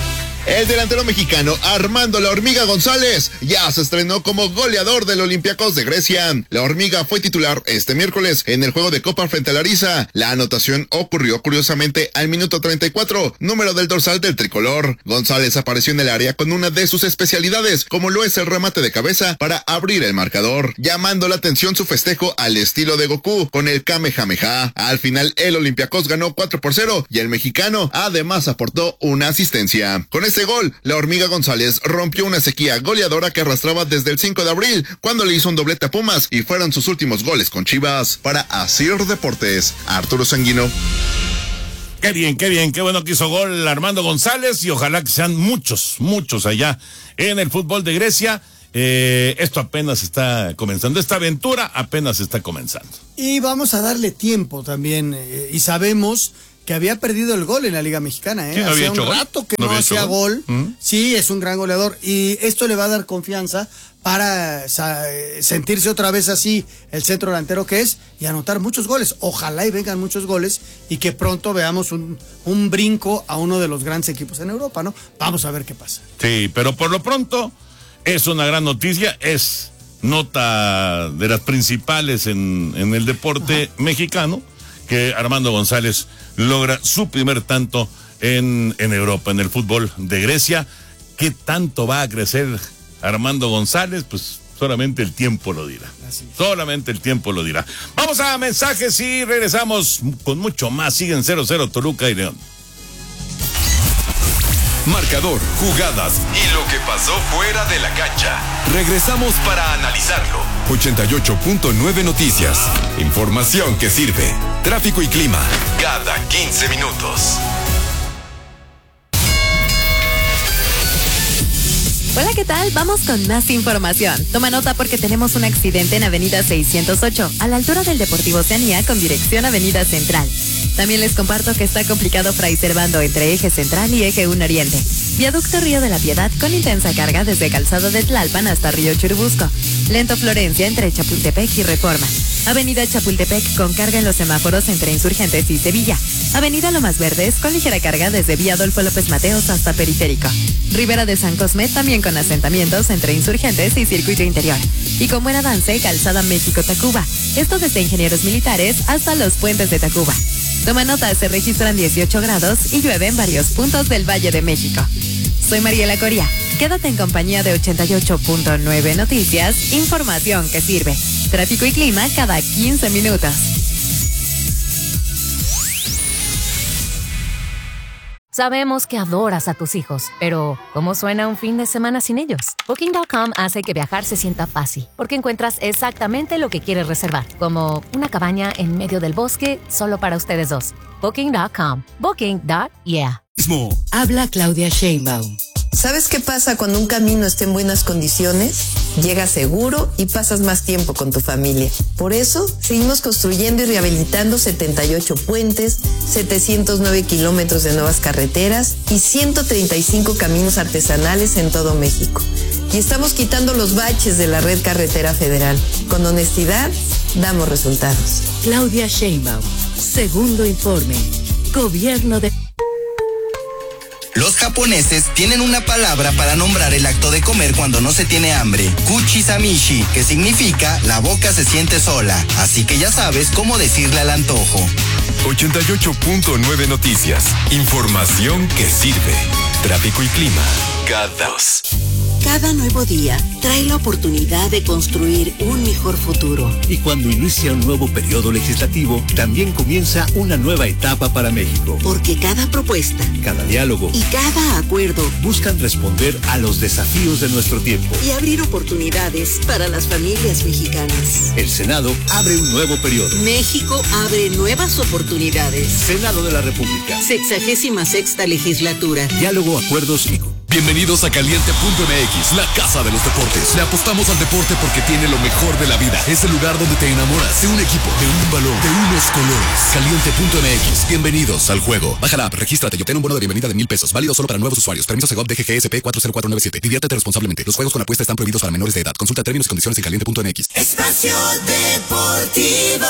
El delantero mexicano Armando La Hormiga González ya se estrenó como goleador del Olympiacos de Grecia. La Hormiga fue titular este miércoles en el juego de Copa frente a Larissa. La anotación ocurrió curiosamente al minuto 34, número del dorsal del tricolor. González apareció en el área con una de sus especialidades, como lo es el remate de cabeza para abrir el marcador, llamando la atención su festejo al estilo de Goku con el Kamehameha. Al final el Olympiacos ganó 4-0 y el mexicano además aportó una asistencia. Con este gol, La Hormiga González rompió una sequía goleadora que arrastraba desde el 5 de abril, cuando le hizo un doblete a Pumas y fueron sus últimos goles con Chivas. Para Asir Deportes, Arturo Sanguino. Qué bien, qué bueno que hizo gol Armando González y ojalá que sean muchos allá en el fútbol de Grecia. Esto apenas está comenzando, esta aventura apenas está comenzando. Y vamos a darle tiempo también, y sabemos que había perdido el gol en la Liga Mexicana, ¿Sí, hacía un rato que no hacía gol. Sí, es un gran goleador y esto le va a dar confianza para sentirse otra vez así el centro delantero que es y anotar muchos goles. Ojalá y vengan muchos goles y que pronto veamos un brinco a uno de los grandes equipos en Europa, ¿no? Vamos a ver qué pasa. Sí, pero por lo pronto es una gran noticia, es nota de las principales en el deporte mexicano, que Armando González logra su primer tanto en Europa, en el fútbol de Grecia. ¿Qué tanto va a crecer Armando González? Pues solamente el tiempo lo dirá. Solamente el tiempo lo dirá. Vamos a mensajes y regresamos con mucho más. Siguen 0-0 Toluca y León. Marcador, jugadas y lo que pasó fuera de la cancha. Regresamos para analizarlo. 88.9 Noticias. Información que sirve. Tráfico y clima cada 15 minutos. Hola, ¿qué tal? Vamos con más información. Toma nota porque tenemos un accidente en Avenida 608, a la altura del Deportivo Oceanía con dirección Avenida Central. También les comparto que está complicado Fray Servando entre Eje Central y Eje 1 Oriente. Viaducto Río de la Piedad con intensa carga desde Calzado de Tlalpan hasta Río Churubusco. Lento Florencia entre Chapultepec y Reforma. Avenida Chapultepec con carga en los semáforos entre Insurgentes y Sevilla. Avenida Lomas Verdes con ligera carga desde Vía Adolfo López Mateos hasta Periférico. Ribera de San Cosme también con asentamientos entre Insurgentes y Circuito Interior. Y con buen avance, Calzada México-Tacuba. Esto desde Ingenieros Militares hasta los puentes de Tacuba. Toma nota, se registran 18 grados y llueve en varios puntos del Valle de México. Soy Mariela Coria. Quédate en compañía de 88.9 Noticias, información que sirve. Tráfico y clima cada 15 minutos. Sabemos que adoras a tus hijos, pero ¿cómo suena un fin de semana sin ellos? Booking.com hace que viajar se sienta fácil, porque encuentras exactamente lo que quieres reservar, como una cabaña en medio del bosque solo para ustedes dos. Booking.com. Booking.yeah. Habla Claudia Sheinbaum. ¿Sabes qué pasa cuando un camino está en buenas condiciones? Llegas seguro y pasas más tiempo con tu familia. Por eso, seguimos construyendo y rehabilitando 78 puentes, 709 kilómetros de nuevas carreteras y 135 caminos artesanales en todo México. Y estamos quitando los baches de la red carretera federal. Con honestidad, damos resultados. Claudia Sheinbaum, segundo informe. Gobierno de... Los japoneses tienen una palabra para nombrar el acto de comer cuando no se tiene hambre. Kuchisamishi, que significa la boca se siente sola. Así que ya sabes cómo decirle al antojo. 88.9 Noticias. Información que sirve. Tráfico y clima cada 2. Cada nuevo día trae la oportunidad de construir un mejor futuro. Y cuando inicia un nuevo periodo legislativo, también comienza una nueva etapa para México. Porque cada propuesta, cada diálogo y cada acuerdo buscan responder a los desafíos de nuestro tiempo y abrir oportunidades para las familias mexicanas. El Senado abre un nuevo periodo. México abre nuevas oportunidades. Senado de la República. 66ª legislatura. Diálogo, acuerdos y... Bienvenidos a Caliente.mx, la casa de los deportes. Le apostamos al deporte porque tiene lo mejor de la vida. Es el lugar donde te enamoras de un equipo, de un balón, de unos colores. Caliente.mx, bienvenidos al juego. Baja la app, regístrate y obtén un bono de bienvenida de $1,000. Válido solo para nuevos usuarios. Permiso Segov DGGSP 40497. Diviértete responsablemente. Los juegos con apuesta están prohibidos para menores de edad. Consulta términos y condiciones en Caliente.mx. Espacio Deportivo.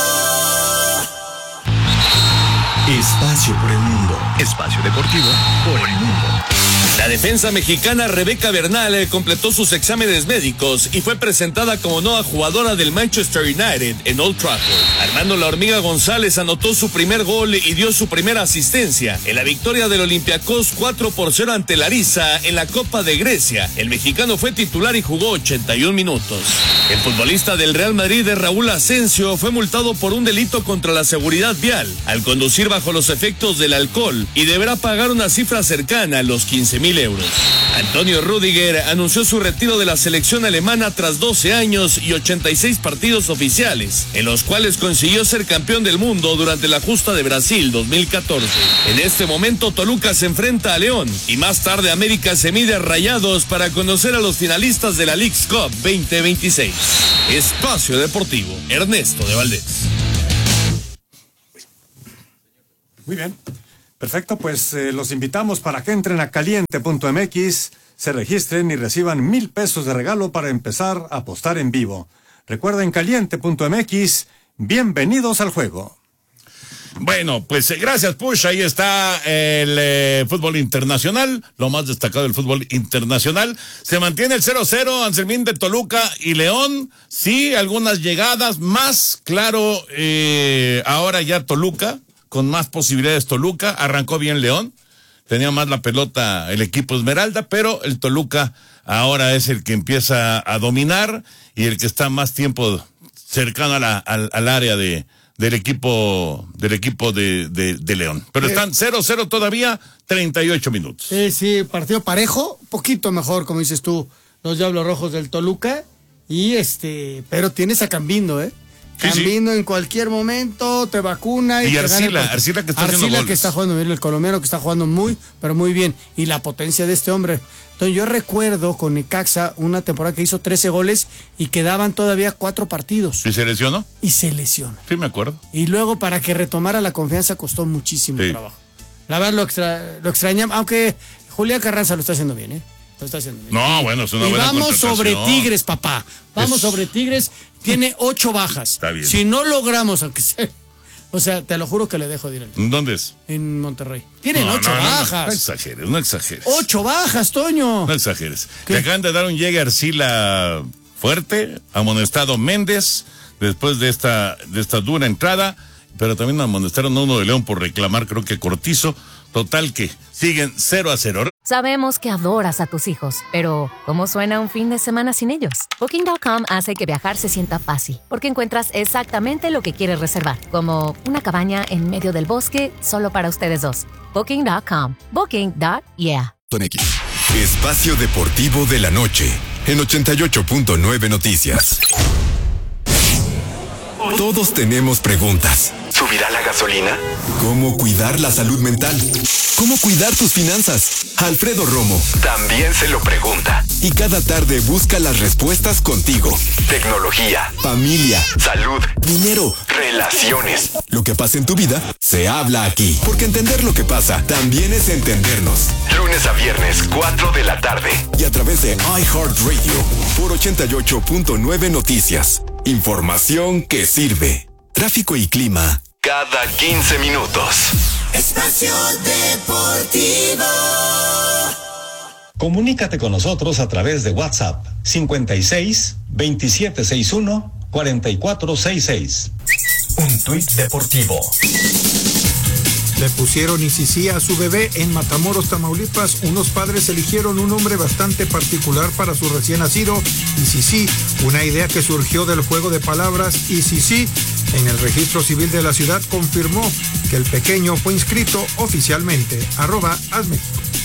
Espacio por el mundo. Espacio deportivo por el mundo. La defensa mexicana Rebeca Bernal completó sus exámenes médicos y fue presentada como nueva jugadora del Manchester United en Old Trafford. Armando La Hormiga González anotó su primer gol y dio su primera asistencia en la victoria del Olympiacos 4-0 ante Larissa en la Copa de Grecia. El mexicano fue titular y jugó 81 minutos. El futbolista del Real Madrid, Raúl Asensio, fue multado por un delito contra la seguridad vial al conducir bajo los efectos del alcohol y deberá pagar una cifra cercana a los 15,000 euros. Antonio Rüdiger anunció su retiro de la selección alemana tras 12 años y 86 partidos oficiales, en los cuales consiguió ser campeón del mundo durante la justa de Brasil 2014. En este momento Toluca se enfrenta a León y más tarde América se mide a Rayados para conocer a los finalistas de la Leagues Cup 2026. Espacio Deportivo, Ernesto de Valdés. Muy bien. Perfecto, pues los invitamos para que entren a caliente.mx, se registren y reciban 1,000 pesos de regalo para empezar a apostar en vivo. Recuerden caliente.mx, bienvenidos al juego. Bueno, pues gracias, Push. Ahí está el fútbol internacional, lo más destacado del fútbol internacional. Se mantiene el 0-0, Anselmín, de Toluca y León. Sí, algunas llegadas más, claro, ahora ya Toluca, con más posibilidades Toluca. Arrancó bien León, tenía más la pelota el equipo Esmeralda, pero el Toluca ahora es el que empieza a dominar y el que está más tiempo cercano al área del equipo de León. Pero están 0-0 todavía, 38 minutos. Sí, partido parejo, poquito mejor, como dices tú, los Diablos Rojos del Toluca, y pero tienes a Cambindo, Cambindo en cualquier momento te vacuna y Arcila que está haciendo goles. Que está jugando bien, el colombiano que está jugando pero muy bien, y la potencia de este hombre. Entonces yo recuerdo con Necaxa una temporada que hizo 13 goles y quedaban todavía 4 partidos. ¿Y se lesionó? Sí, me acuerdo. Y luego para que retomara la confianza costó muchísimo trabajo. La verdad lo extrañamos, aunque Julián Carranza lo está haciendo bien, Lo está haciendo bien. No, bueno, es una buena vamos sobre Tigres, papá. Vamos sobre Tigres. Tiene 8 bajas. Está bien. Si no logramos, aunque sea... O sea, te lo juro que le dejo de ir al... ¿Dónde es? En Monterrey. Tienen 8 bajas. No exageres. 8 bajas, Toño. No exageres. Le acaban de dar un llegue a Arcila fuerte, amonestado Méndez, después de esta dura entrada, pero también amonestaron a uno de León por reclamar, creo que Cortizo. Total que siguen 0-0. Sabemos que adoras a tus hijos, pero ¿cómo suena un fin de semana sin ellos? Booking.com hace que viajar se sienta fácil, porque encuentras exactamente lo que quieres reservar, como una cabaña en medio del bosque solo para ustedes dos. Booking.com. Booking.yeah. Espacio Deportivo de la Noche, en 88.9 Noticias. Todos tenemos preguntas. ¿Subirá la gasolina? ¿Cómo cuidar la salud mental? ¿Cómo cuidar tus finanzas? Alfredo Romo también se lo pregunta. Y cada tarde busca las respuestas contigo. Tecnología, familia, salud, dinero, relaciones. Lo que pasa en tu vida se habla aquí. Porque entender lo que pasa también es entendernos. Lunes a viernes, 4 de la tarde. Y a través de iHeartRadio por 88.9 Noticias. Información que sirve. Tráfico y clima cada 15 minutos. Espacio Deportivo. Comunícate con nosotros a través de WhatsApp 56 2761 4466. Un tuit deportivo. Le pusieron Isisí a su bebé en Matamoros, Tamaulipas. Unos padres eligieron un nombre bastante particular para su recién nacido, Isisí, una idea que surgió del juego de palabras Isisí. En el registro civil de la ciudad confirmó que el pequeño fue inscrito oficialmente. @AsMéxico.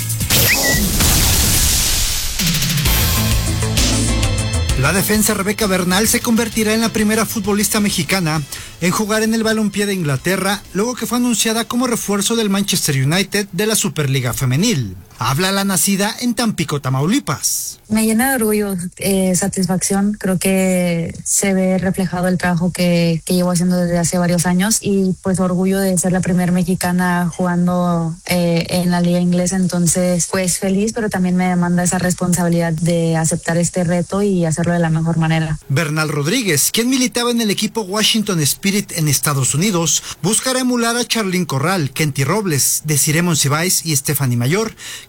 La defensa Rebeca Bernal se convertirá en la primera futbolista mexicana en jugar en el balompié de Inglaterra, luego que fue anunciada como refuerzo del Manchester United de la Superliga Femenil. Habla la nacida en Tampico, Tamaulipas. Me llena de orgullo, satisfacción. Creo que se ve reflejado el trabajo que llevo haciendo desde hace varios años y pues orgullo de ser la primera mexicana jugando en la liga inglesa. Entonces, pues feliz, pero también me demanda esa responsabilidad de aceptar este reto y hacerlo de la mejor manera. Bernal Rodríguez, quien militaba en el equipo Washington Spirit en Estados Unidos, buscará emular a Charlyn Corral, Kenty Robles, Desiree Monsiváis y Stephanie Mayor,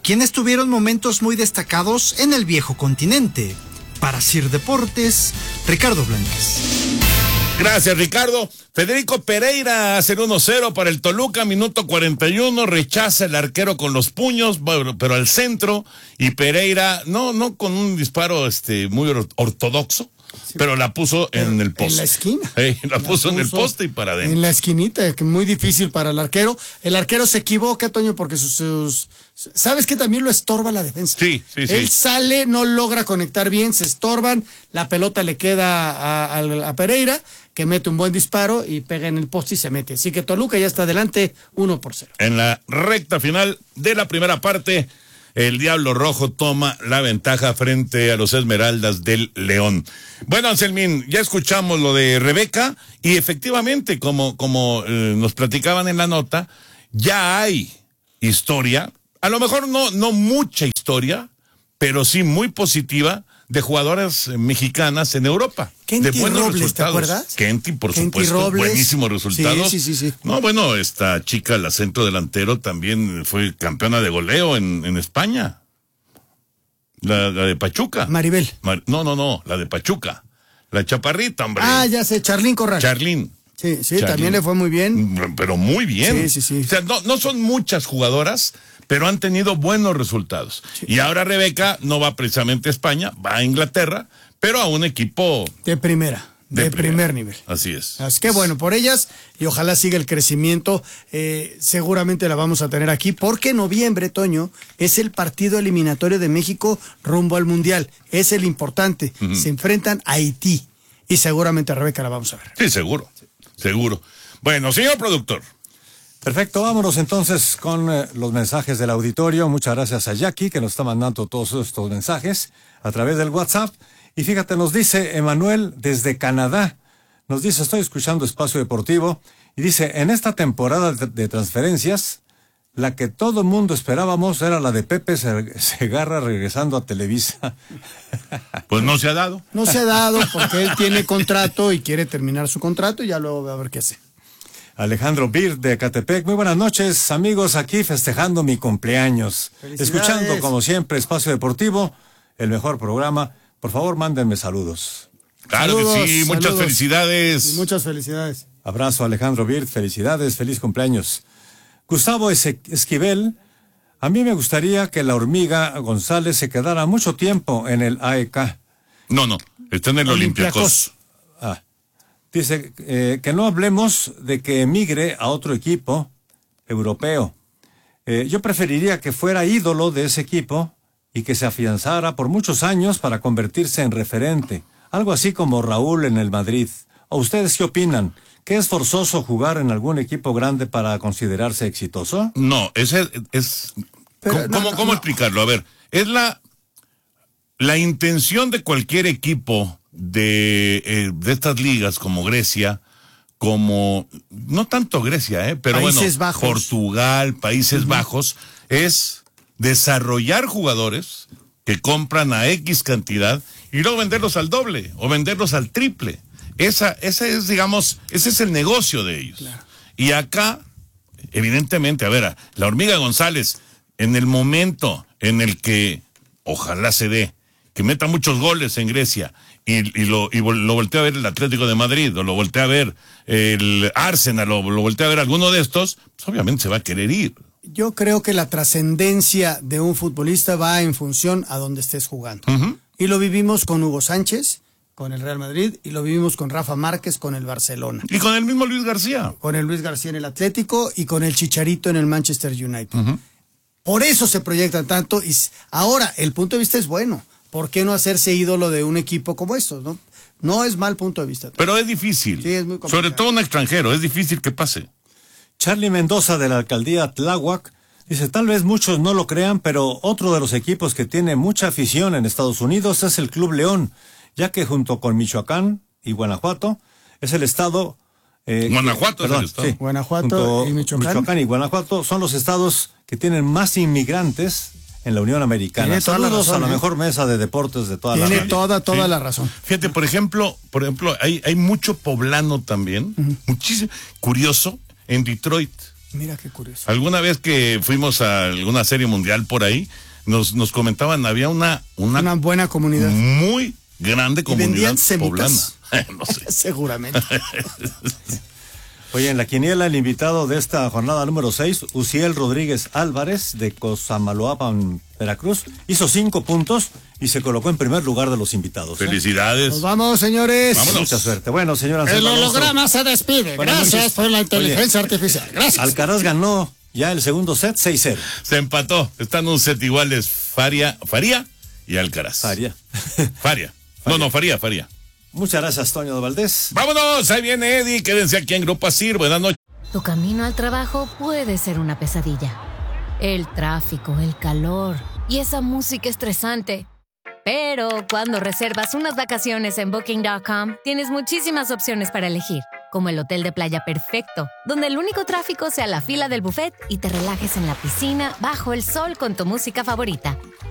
quienes tuvieron momentos muy destacados en el viejo continente. Para Sir Deportes, Ricardo Blanques. Gracias, Ricardo. Federico Pereira hace el 1-0 para el Toluca, minuto 41, rechaza el arquero con los puños, bueno, pero al centro, y Pereira, no con un disparo muy ortodoxo, sí, pero la puso en el poste. En la esquina. La puso en el poste y para adentro. En la esquinita, que muy difícil para el arquero. El arquero se equivoca, Toño, porque ¿sabes que también lo estorba la defensa? Sí. Él sale, no logra conectar bien, se estorban, la pelota le queda a Pereira, que mete un buen disparo y pega en el poste y se mete. Así que Toluca ya está adelante 1-0. En la recta final de la primera parte, el Diablo Rojo toma la ventaja frente a los Esmeraldas del León. Bueno, Anselmín, ya escuchamos lo de Rebeca y efectivamente, como nos platicaban en la nota, ya hay historia, a lo mejor no mucha historia, pero sí muy positiva, de jugadoras mexicanas en Europa. Kenty de buenos Robles, resultados. ¿te acuerdas? Kenty, por Kenty supuesto, Robles. buenísimos resultados. Sí. No, bueno, esta chica, la centro delantero, también fue campeona de goleo en España. La de Pachuca. Maribel. No, la de Pachuca. La chaparrita, hombre. Ah, ya sé, Charlín Corral. Charlín. Sí, también le fue muy bien. Pero muy bien. Sí. O sea, no son muchas jugadoras, pero han tenido buenos resultados. Sí. Y ahora Rebeca no va precisamente a España, va a Inglaterra, pero a un equipo de primera. De primer nivel. Así es. Así que bueno, por ellas, y ojalá siga el crecimiento, seguramente la vamos a tener aquí, porque en noviembre, Toño, es el partido eliminatorio de México rumbo al Mundial. Es el importante. Uh-huh. Se enfrentan a Haití, y seguramente a Rebeca la vamos a ver. Sí, seguro. Bueno, señor productor. Perfecto, vámonos entonces con los mensajes del auditorio. Muchas gracias a Jackie, que nos está mandando todos estos mensajes a través del WhatsApp. Y fíjate, nos dice Emanuel desde Canadá, nos dice, estoy escuchando Espacio Deportivo, y dice, en esta temporada de transferencias, la que todo el mundo esperábamos era la de Pepe Segarra regresando a Televisa. Pues no se ha dado. No se ha dado porque él tiene contrato y quiere terminar su contrato y ya luego va a ver qué hace. Alejandro Bir de Catepec, muy buenas noches, amigos, aquí festejando mi cumpleaños. Escuchando, como siempre, Espacio Deportivo, el mejor programa. Por favor, mándenme saludos. Claro que sí, muchas felicidades. Y muchas felicidades. Abrazo, Alejandro Bir, felicidades, feliz cumpleaños. Gustavo Esquivel, a mí me gustaría que la hormiga González se quedara mucho tiempo en el AEK. No, está en el Olympiacos. Dice que no hablemos de que emigre a otro equipo europeo. Yo preferiría que fuera ídolo de ese equipo y que se afianzara por muchos años para convertirse en referente. Algo así como Raúl en el Madrid. ¿O ustedes qué opinan? ¿Que es forzoso jugar en algún equipo grande para considerarse exitoso? No, ese es... ¿Cómo explicarlo? A ver, es la intención de cualquier equipo de estas ligas como Grecia, como... No tanto Grecia, pero Países bueno, Bajos. Portugal, Países Bajos, es desarrollar jugadores que compran a X cantidad y luego venderlos al doble o venderlos al triple. Ese es el negocio de ellos. Claro. Y acá, evidentemente, a ver, la hormiga González, en el momento en el que, ojalá se dé, que meta muchos goles en Grecia y lo voltea a ver el Atlético de Madrid, o lo voltea a ver el Arsenal, o lo voltea a ver alguno de estos, pues obviamente se va a querer ir. Yo creo que la trascendencia de un futbolista va en función a donde estés jugando. Uh-huh. Y lo vivimos con Hugo Sánchez, con el Real Madrid, y lo vivimos con Rafa Márquez, con el Barcelona. Y con el mismo Luis García. Con el Luis García en el Atlético y con el Chicharito en el Manchester United. Uh-huh. Por eso se proyectan tanto. Y ahora, el punto de vista es bueno. ¿Por qué no hacerse ídolo de un equipo como estos, no? No es mal punto de vista. Pero es difícil. Sí, es muy complicado. Sobre todo un extranjero, es difícil que pase. Charlie Mendoza de la alcaldía Tláhuac dice, tal vez muchos no lo crean, pero otro de los equipos que tiene mucha afición en Estados Unidos es el Club León, ya que junto con Michoacán y Guanajuato es el estado... Guanajuato es el estado. Sí, Guanajuato y Michoacán y Guanajuato son los estados que tienen más inmigrantes en la Unión Americana. Tiene toda la razón, a la mejor mesa de deportes de toda Tiene la radio. toda la razón. Fíjate, por ejemplo, hay mucho poblano también, muchísimo, curioso, en Detroit. Mira qué curioso. Alguna vez que fuimos a alguna serie mundial por ahí, nos comentaban, había una buena comunidad. Muy grande comunidad poblana. No sé. Seguramente. Oye, en la quiniela, el invitado de esta jornada número 6, Uziel Rodríguez Álvarez, de Cosamaloapan, Veracruz, hizo 5 puntos y se colocó en primer lugar de los invitados. Felicidades. Nos vamos, señores. Vámonos. Mucha suerte. Bueno, señora. El holograma se despide. Gracias por la inteligencia artificial. Gracias. Alcaraz ganó ya el segundo set 6-0. Se empató. Están un set iguales Faria y Alcaraz. Faria. Faria. Muchas gracias, Toño de Valdés. Vámonos, ahí viene Eddie. Quédense aquí en Grupo Asir. Buenas noches. Tu camino al trabajo puede ser una pesadilla. El tráfico, el calor y esa música estresante. Pero cuando reservas unas vacaciones en Booking.com, tienes muchísimas opciones para elegir, como el hotel de playa perfecto, donde el único tráfico sea la fila del buffet y te relajes en la piscina bajo el sol con tu música favorita.